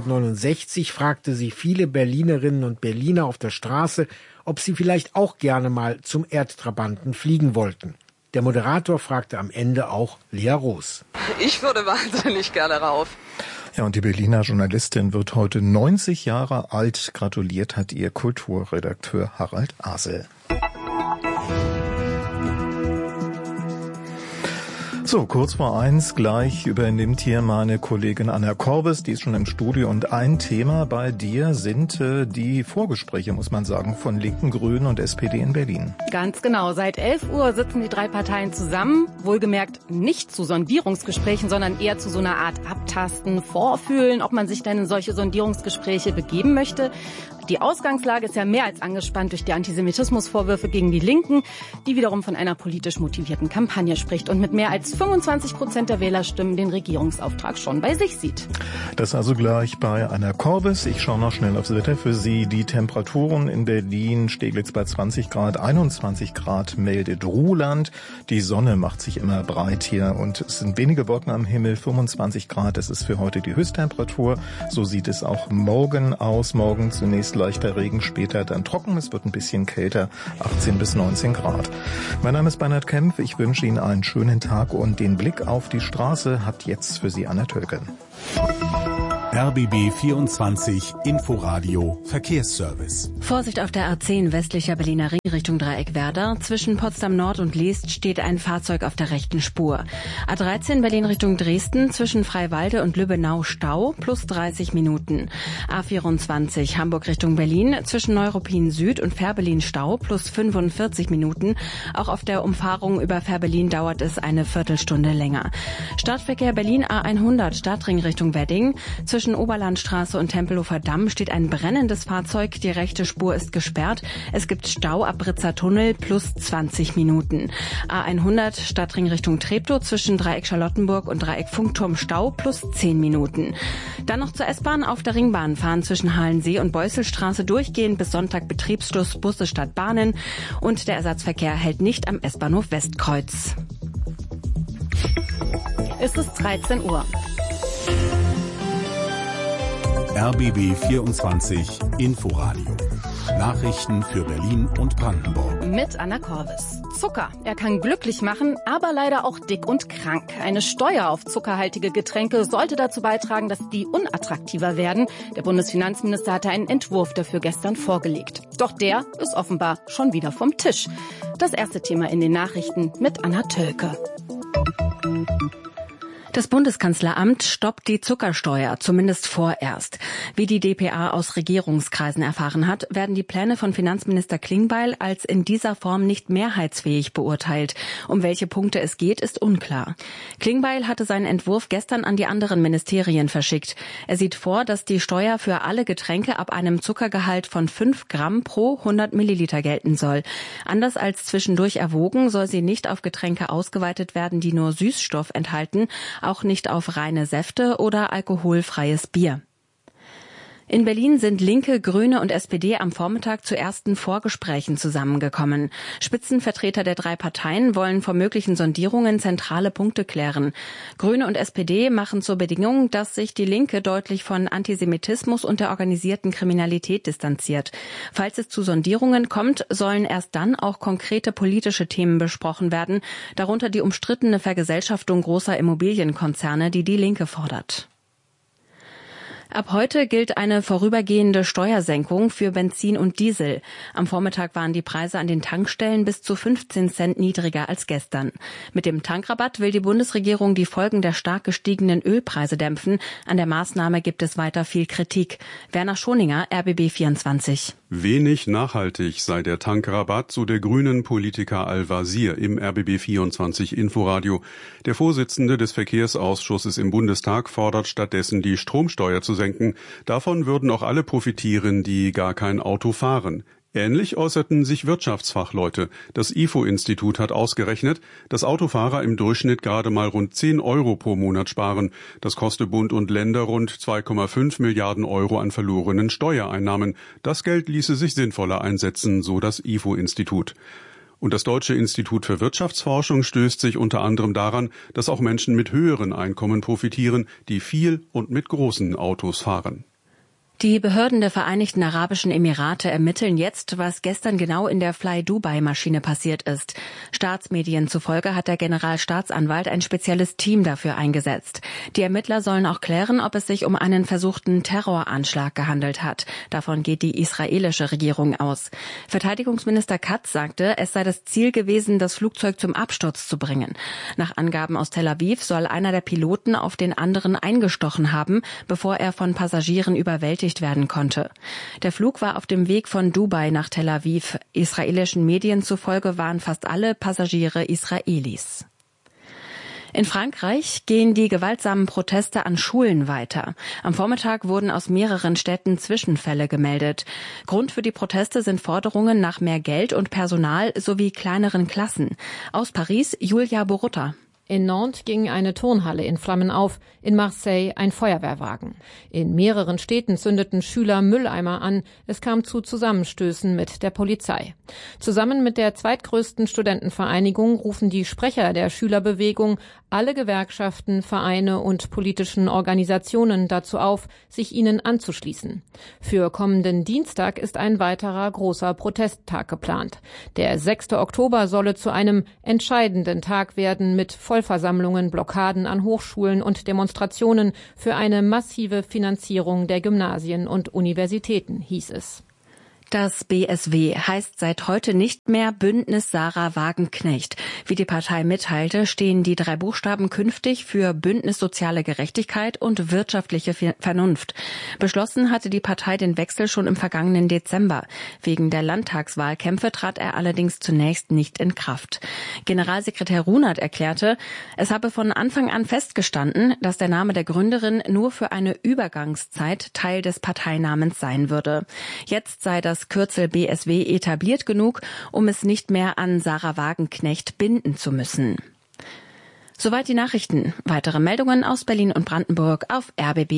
1969 fragte sie viele Berlinerinnen und Berliner auf der Straße, ob sie vielleicht auch gerne mal zum Erdtrabanten fliegen wollten. Der Moderator fragte am Ende auch Lea Roos. Ich würde wahnsinnig gerne rauf. Ja, und die Berliner Journalistin wird heute 90 Jahre alt. Gratuliert hat ihr Kulturredakteur Harald Asel. So, kurz vor 1 gleich übernimmt hier meine Kollegin Anna Korbes, die ist schon im Studio. Und ein Thema bei dir sind die Vorgespräche, muss man sagen, von Linken, Grünen und SPD in Berlin. Ganz genau. Seit 11 Uhr sitzen die 3 Parteien zusammen. Wohlgemerkt nicht zu Sondierungsgesprächen, sondern eher zu so einer Art Abtasten, Vorfühlen, ob man sich denn in solche Sondierungsgespräche begeben möchte. Die Ausgangslage ist ja mehr als angespannt durch die Antisemitismusvorwürfe gegen die Linken, die wiederum von einer politisch motivierten Kampagne spricht und mit mehr als 25% der Wählerstimmen den Regierungsauftrag schon bei sich sieht. Das also gleich bei Anna Korbes. Ich schaue noch schnell aufs Wetter für Sie. Die Temperaturen in Berlin, Steglitz bei 20 Grad, 21 Grad meldet Ruhland. Die Sonne macht sich immer breit hier und es sind wenige Wolken am Himmel, 25 Grad. Das ist für heute die Höchsttemperatur. So sieht es auch morgen aus. Morgen zunächst leichter Regen, später dann trocken. Es wird ein bisschen kälter, 18 bis 19 Grad. Mein Name ist Bernhard Kempf. Ich wünsche Ihnen einen schönen Tag und den Blick auf die Straße hat jetzt für Sie Anna Tölken. RBB 24 Inforadio Verkehrsservice. Vorsicht auf der A10 westlicher Berliner Ring Richtung Dreieck-Werder. Zwischen Potsdam Nord und Leest steht ein Fahrzeug auf der rechten Spur. A13 Berlin Richtung Dresden zwischen Freiwalde und Lübbenau Stau plus 30 Minuten. A24 Hamburg Richtung Berlin zwischen Neuruppin Süd und Fährberlin Stau plus 45 Minuten. Auch auf der Umfahrung über Fährberlin dauert es eine Viertelstunde länger. Stadtverkehr Berlin A100 Stadtring Richtung Wedding. Zwischen Oberlandstraße und Tempelhofer Damm steht ein brennendes Fahrzeug. Die rechte Spur ist gesperrt. Es gibt Stau ab Britzer Tunnel plus 20 Minuten. A100 Stadtring Richtung Treptow zwischen Dreieck Charlottenburg und Dreieck Funkturm Stau plus 10 Minuten. Dann noch zur S-Bahn. Auf der Ringbahn fahren zwischen Halensee und Beusselstraße durchgehend bis Sonntag Betriebsschluss Busse statt Bahnen. Und der Ersatzverkehr hält nicht am S-Bahnhof Westkreuz. Es ist 13 Uhr. RBB 24 Inforadio. Nachrichten für Berlin und Brandenburg. Mit Anna Korbes. Zucker. Er kann glücklich machen, aber leider auch dick und krank. Eine Steuer auf zuckerhaltige Getränke sollte dazu beitragen, dass die unattraktiver werden. Der Bundesfinanzminister hatte einen Entwurf dafür gestern vorgelegt. Doch der ist offenbar schon wieder vom Tisch. Das erste Thema in den Nachrichten mit Anna Tölke. Das Bundeskanzleramt stoppt die Zuckersteuer, zumindest vorerst. Wie die dpa aus Regierungskreisen erfahren hat, werden die Pläne von Finanzminister Klingbeil als in dieser Form nicht mehrheitsfähig beurteilt. Um welche Punkte es geht, ist unklar. Klingbeil hatte seinen Entwurf gestern an die anderen Ministerien verschickt. Er sieht vor, dass die Steuer für alle Getränke ab einem Zuckergehalt von 5 Gramm pro 100 Milliliter gelten soll. Anders als zwischendurch erwogen, soll sie nicht auf Getränke ausgeweitet werden, die nur Süßstoff enthalten, auch nicht auf reine Säfte oder alkoholfreies Bier. In Berlin sind Linke, Grüne und SPD am Vormittag zu ersten Vorgesprächen zusammengekommen. Spitzenvertreter der drei Parteien wollen vor möglichen Sondierungen zentrale Punkte klären. Grüne und SPD machen zur Bedingung, dass sich die Linke deutlich von Antisemitismus und der organisierten Kriminalität distanziert. Falls es zu Sondierungen kommt, sollen erst dann auch konkrete politische Themen besprochen werden, darunter die umstrittene Vergesellschaftung großer Immobilienkonzerne, die die Linke fordert. Ab heute gilt eine vorübergehende Steuersenkung für Benzin und Diesel. Am Vormittag waren die Preise an den Tankstellen bis zu 15 Cent niedriger als gestern. Mit dem Tankrabatt will die Bundesregierung die Folgen der stark gestiegenen Ölpreise dämpfen. An der Maßnahme gibt es weiter viel Kritik. Werner Schoninger, RBB 24. Wenig nachhaltig sei der Tankrabatt, so der grünen Politiker Al-Wazir im RBB 24 Inforadio. Der Vorsitzende des Verkehrsausschusses im Bundestag fordert stattdessen, die Stromsteuer zu senken. Davon würden auch alle profitieren, die gar kein Auto fahren. Ähnlich äußerten sich Wirtschaftsfachleute. Das IFO-Institut hat ausgerechnet, dass Autofahrer im Durchschnitt gerade mal rund 10 Euro pro Monat sparen. Das koste Bund und Länder rund 2,5 Milliarden Euro an verlorenen Steuereinnahmen. Das Geld ließe sich sinnvoller einsetzen, so das IFO-Institut. Und das Deutsche Institut für Wirtschaftsforschung stößt sich unter anderem daran, dass auch Menschen mit höheren Einkommen profitieren, die viel und mit großen Autos fahren. Die Behörden der Vereinigten Arabischen Emirate ermitteln jetzt, was gestern genau in der Fly Dubai-Maschine passiert ist. Staatsmedien zufolge hat der Generalstaatsanwalt ein spezielles Team dafür eingesetzt. Die Ermittler sollen auch klären, ob es sich um einen versuchten Terroranschlag gehandelt hat. Davon geht die israelische Regierung aus. Verteidigungsminister Katz sagte, es sei das Ziel gewesen, das Flugzeug zum Absturz zu bringen. Nach Angaben aus Tel Aviv soll einer der Piloten auf den anderen eingestochen haben, bevor er von Passagieren überwältigt werden konnte. Der Flug war auf dem Weg von Dubai nach Tel Aviv. Israelischen Medien zufolge waren fast alle Passagiere Israelis. In Frankreich gehen die gewaltsamen Proteste an Schulen weiter. Am Vormittag wurden aus mehreren Städten Zwischenfälle gemeldet. Grund für die Proteste sind Forderungen nach mehr Geld und Personal sowie kleineren Klassen. Aus Paris, Julia Borutta. In Nantes ging eine Turnhalle in Flammen auf, in Marseille ein Feuerwehrwagen. In mehreren Städten zündeten Schüler Mülleimer an. Es kam zu Zusammenstößen mit der Polizei. Zusammen mit der zweitgrößten Studentenvereinigung rufen die Sprecher der Schülerbewegung alle Gewerkschaften, Vereine und politischen Organisationen dazu auf, sich ihnen anzuschließen. Für kommenden Dienstag ist ein weiterer großer Protesttag geplant. Der 6. Oktober solle zu einem entscheidenden Tag werden mit Vollversammlungen, Blockaden an Hochschulen und Demonstrationen für eine massive Finanzierung der Gymnasien und Universitäten, hieß es. Das BSW heißt seit heute nicht mehr Bündnis Sarah Wagenknecht. Wie die Partei mitteilte, stehen die 3 Buchstaben künftig für Bündnis Soziale Gerechtigkeit und wirtschaftliche Vernunft. Beschlossen hatte die Partei den Wechsel schon im vergangenen Dezember. Wegen der Landtagswahlkämpfe trat er allerdings zunächst nicht in Kraft. Generalsekretär Runert erklärte, es habe von Anfang an festgestanden, dass der Name der Gründerin nur für eine Übergangszeit Teil des Parteinamens sein würde. Jetzt sei das Kürzel BSW etabliert genug, um es nicht mehr an Sarah Wagenknecht binden zu müssen. Soweit die Nachrichten. Weitere Meldungen aus Berlin und Brandenburg auf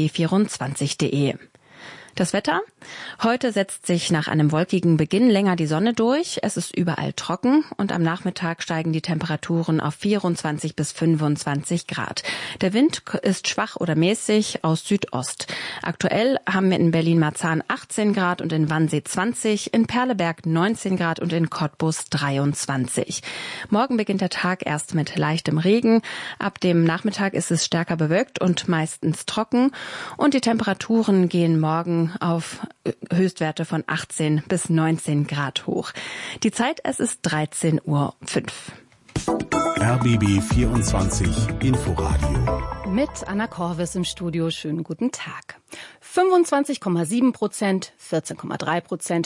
rbb24.de. Das Wetter? Heute setzt sich nach einem wolkigen Beginn länger die Sonne durch. Es ist überall trocken und am Nachmittag steigen die Temperaturen auf 24 bis 25 Grad. Der Wind ist schwach oder mäßig aus Südost. Aktuell haben wir in Berlin-Marzahn 18 Grad und in Wannsee 20, in Perleberg 19 Grad und in Cottbus 23. Morgen beginnt der Tag erst mit leichtem Regen. Ab dem Nachmittag ist es stärker bewölkt und meistens trocken und die Temperaturen gehen morgen auf Höchstwerte von 18 bis 19 Grad hoch. Die Zeit, es ist 13:05 Uhr. RBB 24 Inforadio. Mit Anna Korvis im Studio. Schönen guten Tag. 25,7%, 14,3%,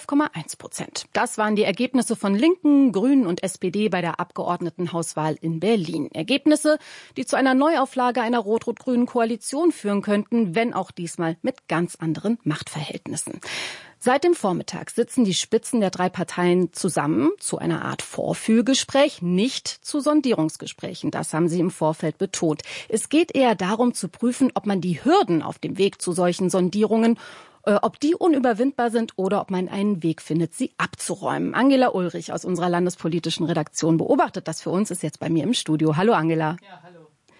12,1%. Das waren die Ergebnisse von Linken, Grünen und SPD bei der Abgeordnetenhauswahl in Berlin. Ergebnisse, die zu einer Neuauflage einer rot-rot-grünen Koalition führen könnten, wenn auch diesmal mit ganz anderen Machtverhältnissen. Seit dem Vormittag sitzen die Spitzen der 3 Parteien zusammen zu einer Art Vorführgespräch, nicht zu Sondierungsgesprächen. Das haben sie im Vorfeld betont. Es geht eher darum zu prüfen, ob man die Hürden auf dem Weg zu solchen Sondierungen, ob die unüberwindbar sind oder ob man einen Weg findet, sie abzuräumen. Angela Ulrich aus unserer landespolitischen Redaktion beobachtet das für uns, ist jetzt bei mir im Studio. Hallo Angela. Ja, hallo.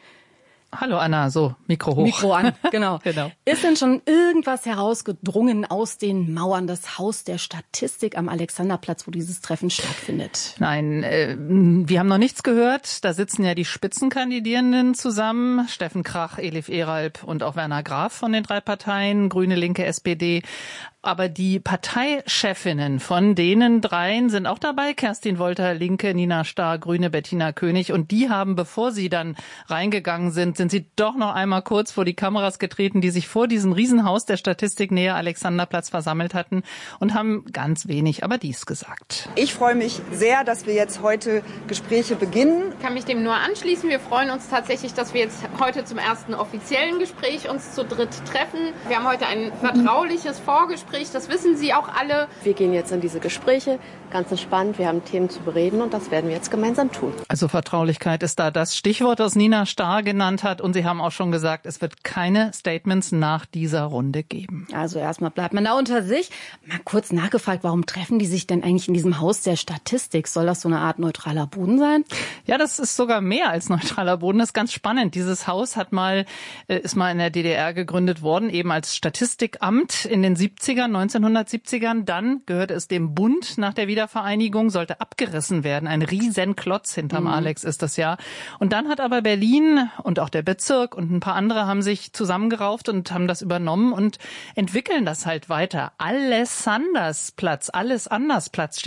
Hallo Anna, so, Mikro hoch. Mikro an, genau. Genau. Ist denn schon irgendwas herausgedrungen aus den Mauern des Haus der Statistik am Alexanderplatz, wo dieses Treffen stattfindet? Nein, wir haben noch nichts gehört. Da sitzen ja die Spitzenkandidierenden zusammen. Steffen Krach, Elif Eralb und auch Werner Graf von den 3 Parteien, Grüne, Linke, SPD. Aber die Parteichefinnen von denen 3 sind auch dabei. Kerstin Wolter, Linke, Nina Starr, Grüne, Bettina König. Und die haben, bevor sie dann reingegangen sind sie doch noch einmal kurz vor die Kameras getreten, die sich vor diesem Riesenhaus der Statistik nähe Alexanderplatz versammelt hatten und haben ganz wenig, aber dies gesagt. Ich freue mich sehr, dass wir jetzt heute Gespräche beginnen. Ich kann mich dem nur anschließen. Wir freuen uns tatsächlich, dass wir jetzt heute zum ersten offiziellen Gespräch uns zu dritt treffen. Wir haben heute ein vertrauliches Vorgespräch. Das wissen Sie auch alle. Wir gehen jetzt in diese Gespräche, ganz entspannt. Wir haben Themen zu bereden und das werden wir jetzt gemeinsam tun. Also Vertraulichkeit ist da das Stichwort, das Nina Starr genannt hat. Und Sie haben auch schon gesagt, es wird keine Statements nach dieser Runde geben. Also erstmal bleibt man da unter sich. Mal kurz nachgefragt, warum treffen die sich denn eigentlich in diesem Haus der Statistik? Soll das so eine Art neutraler Boden sein? Ja, das ist sogar mehr als neutraler Boden. Das ist ganz spannend. Dieses Haus ist mal in der DDR gegründet worden, eben als Statistikamt in den 1970ern. Dann gehörte es dem Bund nach der Wiedervereinigung, sollte abgerissen werden. Ein Riesenklotz hinterm Alex ist das ja. Und dann hat aber Berlin und auch der Bezirk und ein paar andere haben sich zusammengerauft und haben das übernommen und entwickeln das halt weiter. Alles anders Platz steht auch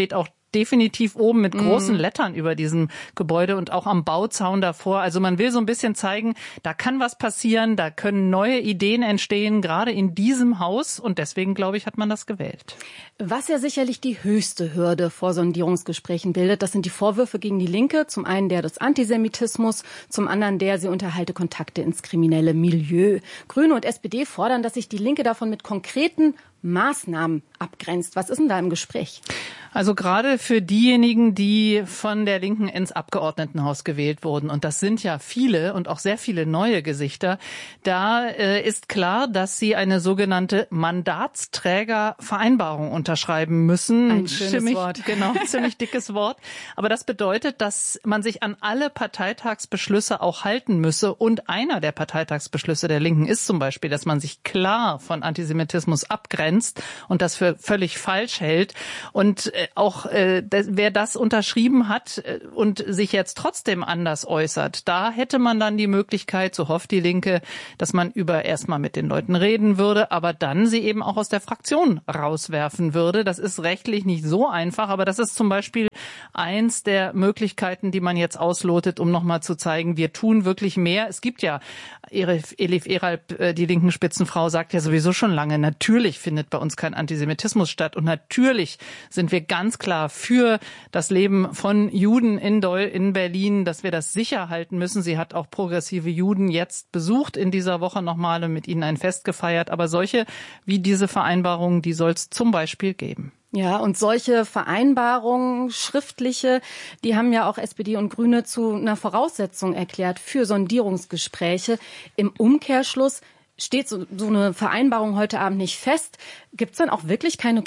definitiv oben mit großen Lettern über diesem Gebäude und auch am Bauzaun davor. Also man will so ein bisschen zeigen, da kann was passieren, da können neue Ideen entstehen, gerade in diesem Haus. Und deswegen, glaube ich, hat man das gewählt. Was ja sicherlich die höchste Hürde vor Sondierungsgesprächen bildet, das sind die Vorwürfe gegen die Linke. Zum einen der des Antisemitismus, zum anderen der, sie unterhalte Kontakte ins kriminelle Milieu. Grüne und SPD fordern, dass sich die Linke davon mit konkreten Maßnahmen abgrenzt. Was ist denn da im Gespräch? Also gerade für diejenigen, die von der Linken ins Abgeordnetenhaus gewählt wurden, und das sind ja viele und auch sehr viele neue Gesichter, da ist klar, dass sie eine sogenannte Mandatsträgervereinbarung unterschreiben müssen. Ein schönes Wort. Genau, ziemlich dickes Wort. Aber das bedeutet, dass man sich an alle Parteitagsbeschlüsse auch halten müsse. Und einer der Parteitagsbeschlüsse der Linken ist zum Beispiel, dass man sich klar von Antisemitismus abgrenzt und das für völlig falsch hält. Und auch wer das unterschrieben hat und sich jetzt trotzdem anders äußert, da hätte man dann die Möglichkeit, so hofft die Linke, dass man erstmal mit den Leuten reden würde, aber dann sie eben auch aus der Fraktion rauswerfen würde. Das ist rechtlich nicht so einfach, aber das ist zum Beispiel eins der Möglichkeiten, die man jetzt auslotet, um nochmal zu zeigen, wir tun wirklich mehr. Es gibt ja, Elif Eralp, die linken Spitzenfrau, sagt ja sowieso schon lange, natürlich findet bei uns kein Antisemitismus statt und natürlich sind wir ganz klar für das Leben von Juden in Berlin, dass wir das sicher halten müssen. Sie hat auch progressive Juden jetzt besucht in dieser Woche nochmal und mit ihnen ein Fest gefeiert. Aber solche wie diese Vereinbarungen, die soll es zum Beispiel geben. Ja, und solche Vereinbarungen, schriftliche, die haben ja auch SPD und Grüne zu einer Voraussetzung erklärt für Sondierungsgespräche. Im Umkehrschluss steht so eine Vereinbarung heute Abend nicht fest. Gibt es dann auch wirklich keine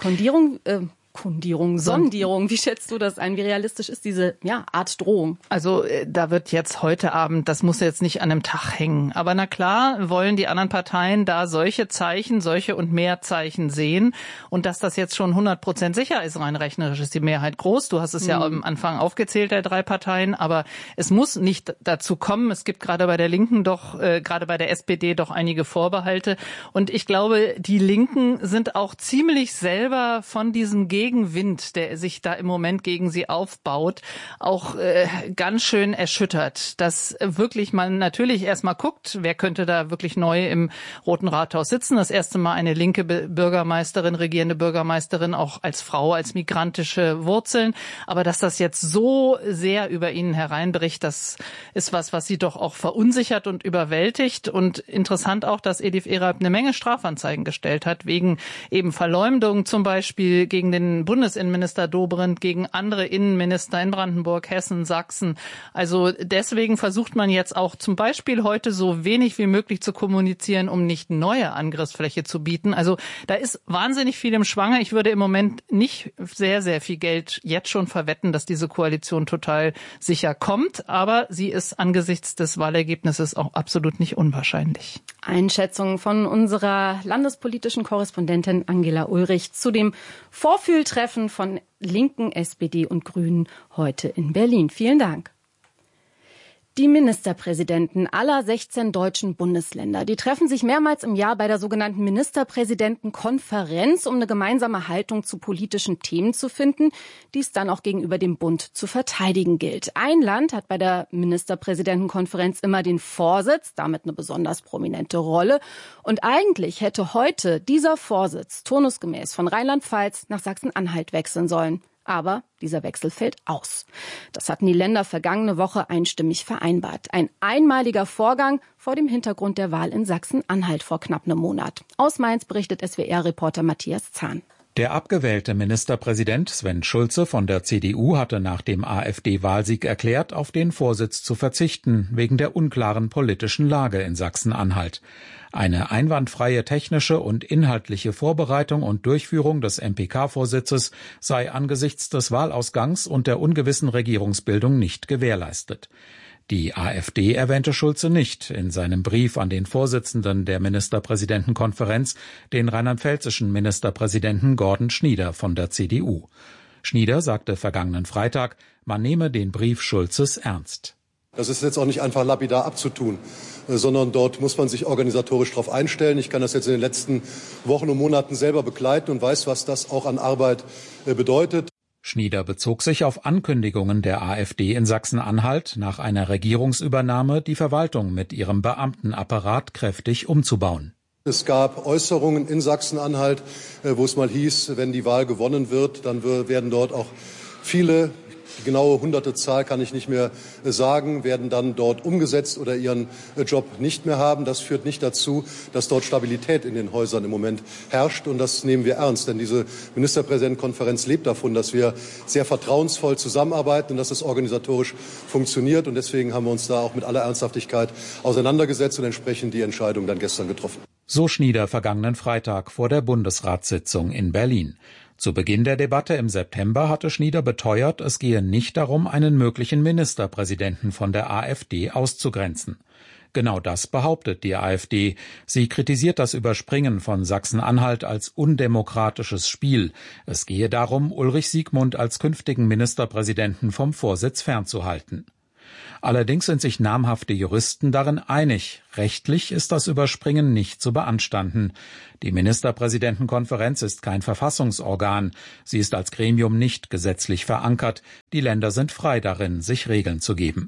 Sondierung. Wie schätzt du das ein? Wie realistisch ist diese Art Drohung? Also da wird jetzt heute Abend, das muss jetzt nicht an einem Tag hängen. Aber na klar, wollen die anderen Parteien da solche und mehr Zeichen sehen. Und dass das jetzt schon 100% sicher ist, rein rechnerisch ist die Mehrheit groß. Du hast es ja am Anfang aufgezählt, der 3 Parteien. Aber es muss nicht dazu kommen. Es gibt gerade bei der Linken gerade bei der SPD doch einige Vorbehalte. Und ich glaube, die Linken sind auch ziemlich selber von diesem Gegenwind, der sich da im Moment gegen sie aufbaut, auch ganz schön erschüttert. Dass wirklich man natürlich erstmal guckt, wer könnte da wirklich neu im Roten Rathaus sitzen. Das erste Mal eine linke regierende Bürgermeisterin, auch als Frau, als migrantische Wurzeln. Aber dass das jetzt so sehr über ihnen hereinbricht, das ist was sie doch auch verunsichert und überwältigt. Und interessant auch, dass Elif Eralp eine Menge Strafanzeigen gestellt hat, wegen eben Verleumdung zum Beispiel gegen den Bundesinnenminister Dobrindt, gegen andere Innenminister in Brandenburg, Hessen, Sachsen. Also deswegen versucht man jetzt auch zum Beispiel heute so wenig wie möglich zu kommunizieren, um nicht neue Angriffsfläche zu bieten. Also da ist wahnsinnig viel im Schwange. Ich würde im Moment nicht sehr, sehr viel Geld jetzt schon verwetten, dass diese Koalition total sicher kommt. Aber sie ist angesichts des Wahlergebnisses auch absolut nicht unwahrscheinlich. Einschätzung von unserer landespolitischen Korrespondentin Angela Ulrich zu dem Vorfühltreffen von Linken, SPD und Grünen heute in Berlin. Vielen Dank. Die Ministerpräsidenten aller 16 deutschen Bundesländer, die treffen sich mehrmals im Jahr bei der sogenannten Ministerpräsidentenkonferenz, um eine gemeinsame Haltung zu politischen Themen zu finden, die es dann auch gegenüber dem Bund zu verteidigen gilt. Ein Land hat bei der Ministerpräsidentenkonferenz immer den Vorsitz, damit eine besonders prominente Rolle. Und eigentlich hätte heute dieser Vorsitz turnusgemäß von Rheinland-Pfalz nach Sachsen-Anhalt wechseln sollen. Aber dieser Wechsel fällt aus. Das hatten die Länder vergangene Woche einstimmig vereinbart. Ein einmaliger Vorgang vor dem Hintergrund der Wahl in Sachsen-Anhalt vor knapp einem Monat. Aus Mainz berichtet SWR-Reporter Matthias Zahn. Der abgewählte Ministerpräsident Sven Schulze von der CDU hatte nach dem AfD-Wahlsieg erklärt, auf den Vorsitz zu verzichten, wegen der unklaren politischen Lage in Sachsen-Anhalt. Eine einwandfreie technische und inhaltliche Vorbereitung und Durchführung des MPK-Vorsitzes sei angesichts des Wahlausgangs und der ungewissen Regierungsbildung nicht gewährleistet. Die AfD erwähnte Schulze nicht in seinem Brief an den Vorsitzenden der Ministerpräsidentenkonferenz, den rheinland-pfälzischen Ministerpräsidenten Gordon Schnieder von der CDU. Schnieder sagte vergangenen Freitag, man nehme den Brief Schulzes ernst. Das ist jetzt auch nicht einfach lapidar abzutun, sondern dort muss man sich organisatorisch darauf einstellen. Ich kann das jetzt in den letzten Wochen und Monaten selber begleiten und weiß, was das auch an Arbeit bedeutet. Schnieder bezog sich auf Ankündigungen der AfD in Sachsen-Anhalt, nach einer Regierungsübernahme die Verwaltung mit ihrem Beamtenapparat kräftig umzubauen. Es gab Äußerungen in Sachsen-Anhalt, wo es mal hieß, wenn die Wahl gewonnen wird, dann werden dort auch viele, die genaue hunderte Zahl kann ich nicht mehr sagen, werden dann dort umgesetzt oder ihren Job nicht mehr haben. Das führt nicht dazu, dass dort Stabilität in den Häusern im Moment herrscht. Und das nehmen wir ernst. Denn diese Ministerpräsidentenkonferenz lebt davon, dass wir sehr vertrauensvoll zusammenarbeiten und dass es organisatorisch funktioniert. Und deswegen haben wir uns da auch mit aller Ernsthaftigkeit auseinandergesetzt und entsprechend die Entscheidung dann gestern getroffen. So Schnieder vergangenen Freitag vor der Bundesratssitzung in Berlin. Zu Beginn der Debatte im September hatte Schnieder beteuert, es gehe nicht darum, einen möglichen Ministerpräsidenten von der AfD auszugrenzen. Genau das behauptet die AfD. Sie kritisiert das Überspringen von Sachsen-Anhalt als undemokratisches Spiel. Es gehe darum, Ulrich Siegmund als künftigen Ministerpräsidenten vom Vorsitz fernzuhalten. Allerdings sind sich namhafte Juristen darin einig. Rechtlich ist das Überspringen nicht zu beanstanden. Die Ministerpräsidentenkonferenz ist kein Verfassungsorgan. Sie ist als Gremium nicht gesetzlich verankert. Die Länder sind frei darin, sich Regeln zu geben.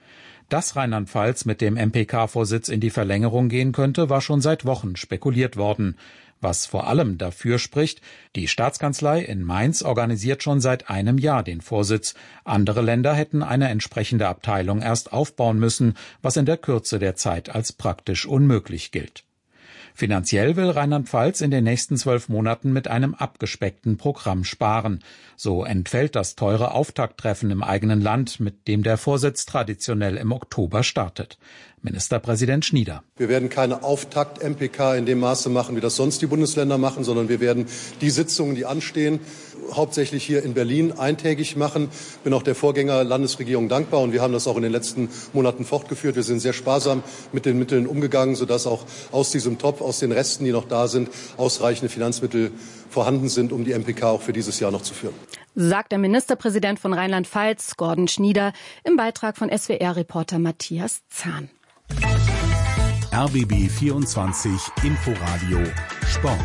Dass Rheinland-Pfalz mit dem MPK-Vorsitz in die Verlängerung gehen könnte, war schon seit Wochen spekuliert worden. Was vor allem dafür spricht, die Staatskanzlei in Mainz organisiert schon seit einem Jahr den Vorsitz. Andere Länder hätten eine entsprechende Abteilung erst aufbauen müssen, was in der Kürze der Zeit als praktisch unmöglich gilt. Finanziell will Rheinland-Pfalz in den nächsten 12 Monaten mit einem abgespeckten Programm sparen. So entfällt das teure Auftakttreffen im eigenen Land, mit dem der Vorsitz traditionell im Oktober startet. Ministerpräsident Schnieder. Wir werden keine Auftakt-MPK in dem Maße machen, wie das sonst die Bundesländer machen, sondern wir werden die Sitzungen, die anstehen, hauptsächlich hier in Berlin eintägig machen. Bin auch der Vorgänger-Landesregierung dankbar und wir haben das auch in den letzten Monaten fortgeführt. Wir sind sehr sparsam mit den Mitteln umgegangen, sodass auch aus diesem Topf, aus den Resten, die noch da sind, ausreichende Finanzmittel vorhanden sind, um die MPK auch für dieses Jahr noch zu führen. Sagt der Ministerpräsident von Rheinland-Pfalz, Gordon Schnieder, im Beitrag von SWR-Reporter Matthias Zahn. RBB 24 Inforadio Sport.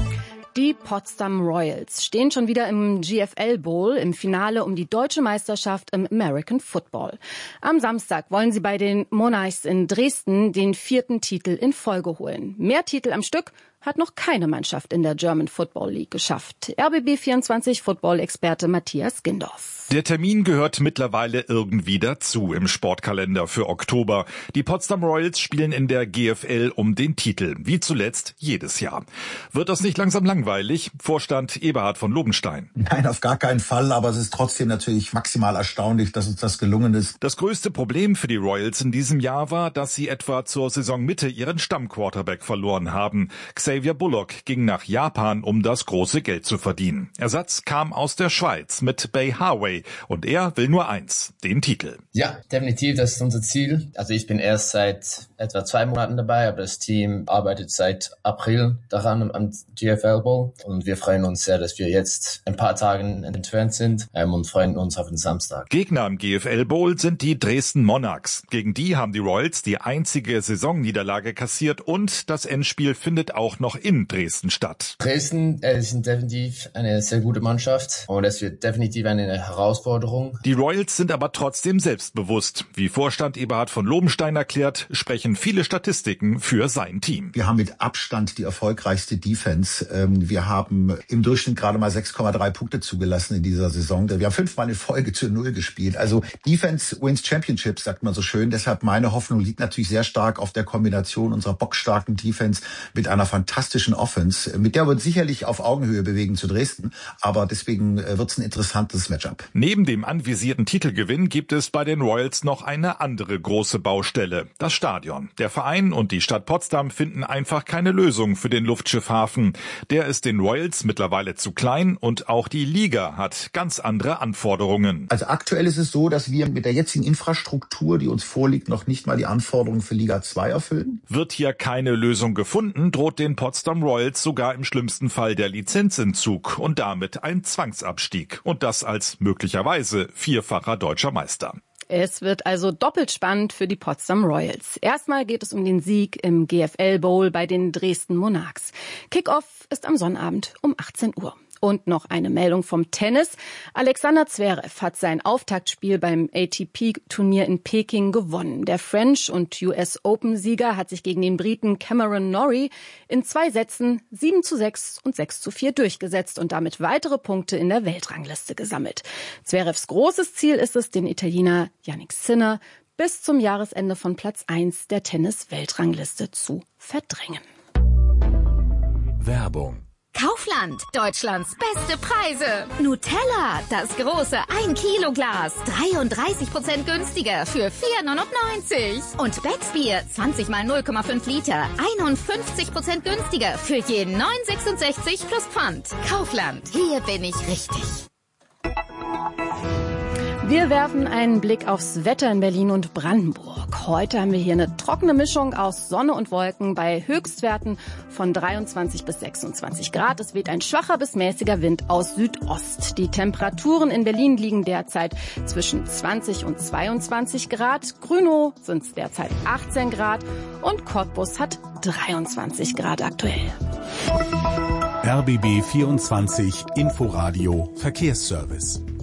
Die Potsdam Royals stehen schon wieder im GFL Bowl im Finale um die deutsche Meisterschaft im American Football. Am Samstag wollen sie bei den Monarchs in Dresden den 4. Titel in Folge holen. Mehr Titel am Stück hat noch keine Mannschaft in der German Football League geschafft. RBB 24 Football-Experte Matthias Gindorf. Der Termin gehört mittlerweile irgendwie dazu im Sportkalender für Oktober. Die Potsdam Royals spielen in der GFL um den Titel, wie zuletzt jedes Jahr. Wird das nicht langsam langweilig? Vorstand Eberhard von Lobenstein. Nein, auf gar keinen Fall, aber es ist trotzdem natürlich maximal erstaunlich, dass uns das gelungen ist. Das größte Problem für die Royals in diesem Jahr war, dass sie etwa zur Saisonmitte ihren Stammquarterback verloren haben. Xavier Bullock ging nach Japan, um das große Geld zu verdienen. Ersatz kam aus der Schweiz mit Bay Harway und er will nur eins, den Titel. Ja, definitiv, das ist unser Ziel. Also ich bin erst seit etwa 2 Monaten dabei, aber das Team arbeitet seit April daran am GFL Bowl und wir freuen uns sehr, dass wir jetzt ein paar Tage entfernt sind und freuen uns auf den Samstag. Gegner im GFL Bowl sind die Dresden Monarchs. Gegen die haben die Royals die einzige Saisonniederlage kassiert und das Endspiel findet auch noch in Dresden statt. Dresden sind definitiv eine sehr gute Mannschaft und es wird definitiv eine Herausforderung. Die Royals sind aber trotzdem selbstbewusst. Wie Vorstand Eberhard von Lobenstein erklärt, sprechen viele Statistiken für sein Team. Wir haben mit Abstand die erfolgreichste Defense. Wir haben im Durchschnitt gerade mal 6,3 Punkte zugelassen in dieser Saison. Wir haben 5-mal in Folge zu 0 gespielt. Also Defense wins Championships, sagt man so schön. Deshalb meine Hoffnung liegt natürlich sehr stark auf der Kombination unserer bockstarken Defense mit einer fantastischen Offense, mit der wir uns sicherlich auf Augenhöhe bewegen zu Dresden. Aber deswegen wird es ein interessantes Matchup. Neben dem anvisierten Titelgewinn gibt es bei den Royals noch eine andere große Baustelle, das Stadion. Der Verein und die Stadt Potsdam finden einfach keine Lösung für den Luftschiffhafen. Der ist den Royals mittlerweile zu klein und auch die Liga hat ganz andere Anforderungen. Also aktuell ist es so, dass wir mit der jetzigen Infrastruktur, die uns vorliegt, noch nicht mal die Anforderungen für Liga 2 erfüllen. Wird hier keine Lösung gefunden, droht den Potsdam Royals sogar im schlimmsten Fall der Lizenzentzug und damit ein Zwangsabstieg. Und das als möglicherweise 4-facher deutscher Meister. Es wird also doppelt spannend für die Potsdam Royals. Erstmal geht es um den Sieg im GFL Bowl bei den Dresden Monarchs. Kickoff ist am Sonnabend um 18 Uhr. Und noch eine Meldung vom Tennis. Alexander Zverev hat sein Auftaktspiel beim ATP-Turnier in Peking gewonnen. Der French- und US-Open-Sieger hat sich gegen den Briten Cameron Norrie in 2 Sätzen 7:6 und 6:4 durchgesetzt und damit weitere Punkte in der Weltrangliste gesammelt. Zverevs großes Ziel ist es, den Italiener Jannik Sinner bis zum Jahresende von Platz 1 der Tennis-Weltrangliste zu verdrängen. Werbung. Kaufland, Deutschlands beste Preise. Nutella, das große 1-Kilo-Glas, 33% günstiger für 4,99. Und Becksbier, 20 mal 0,5 Liter, 51% günstiger für je 9,66 plus Pfand. Kaufland, hier bin ich richtig. Wir werfen einen Blick aufs Wetter in Berlin und Brandenburg. Heute haben wir hier eine trockene Mischung aus Sonne und Wolken bei Höchstwerten von 23 bis 26 Grad. Es weht ein schwacher bis mäßiger Wind aus Südost. Die Temperaturen in Berlin liegen derzeit zwischen 20 und 22 Grad. Grünow sind es derzeit 18 Grad und Cottbus hat 23 Grad aktuell. RBB 24 Inforadio Verkehrsservice.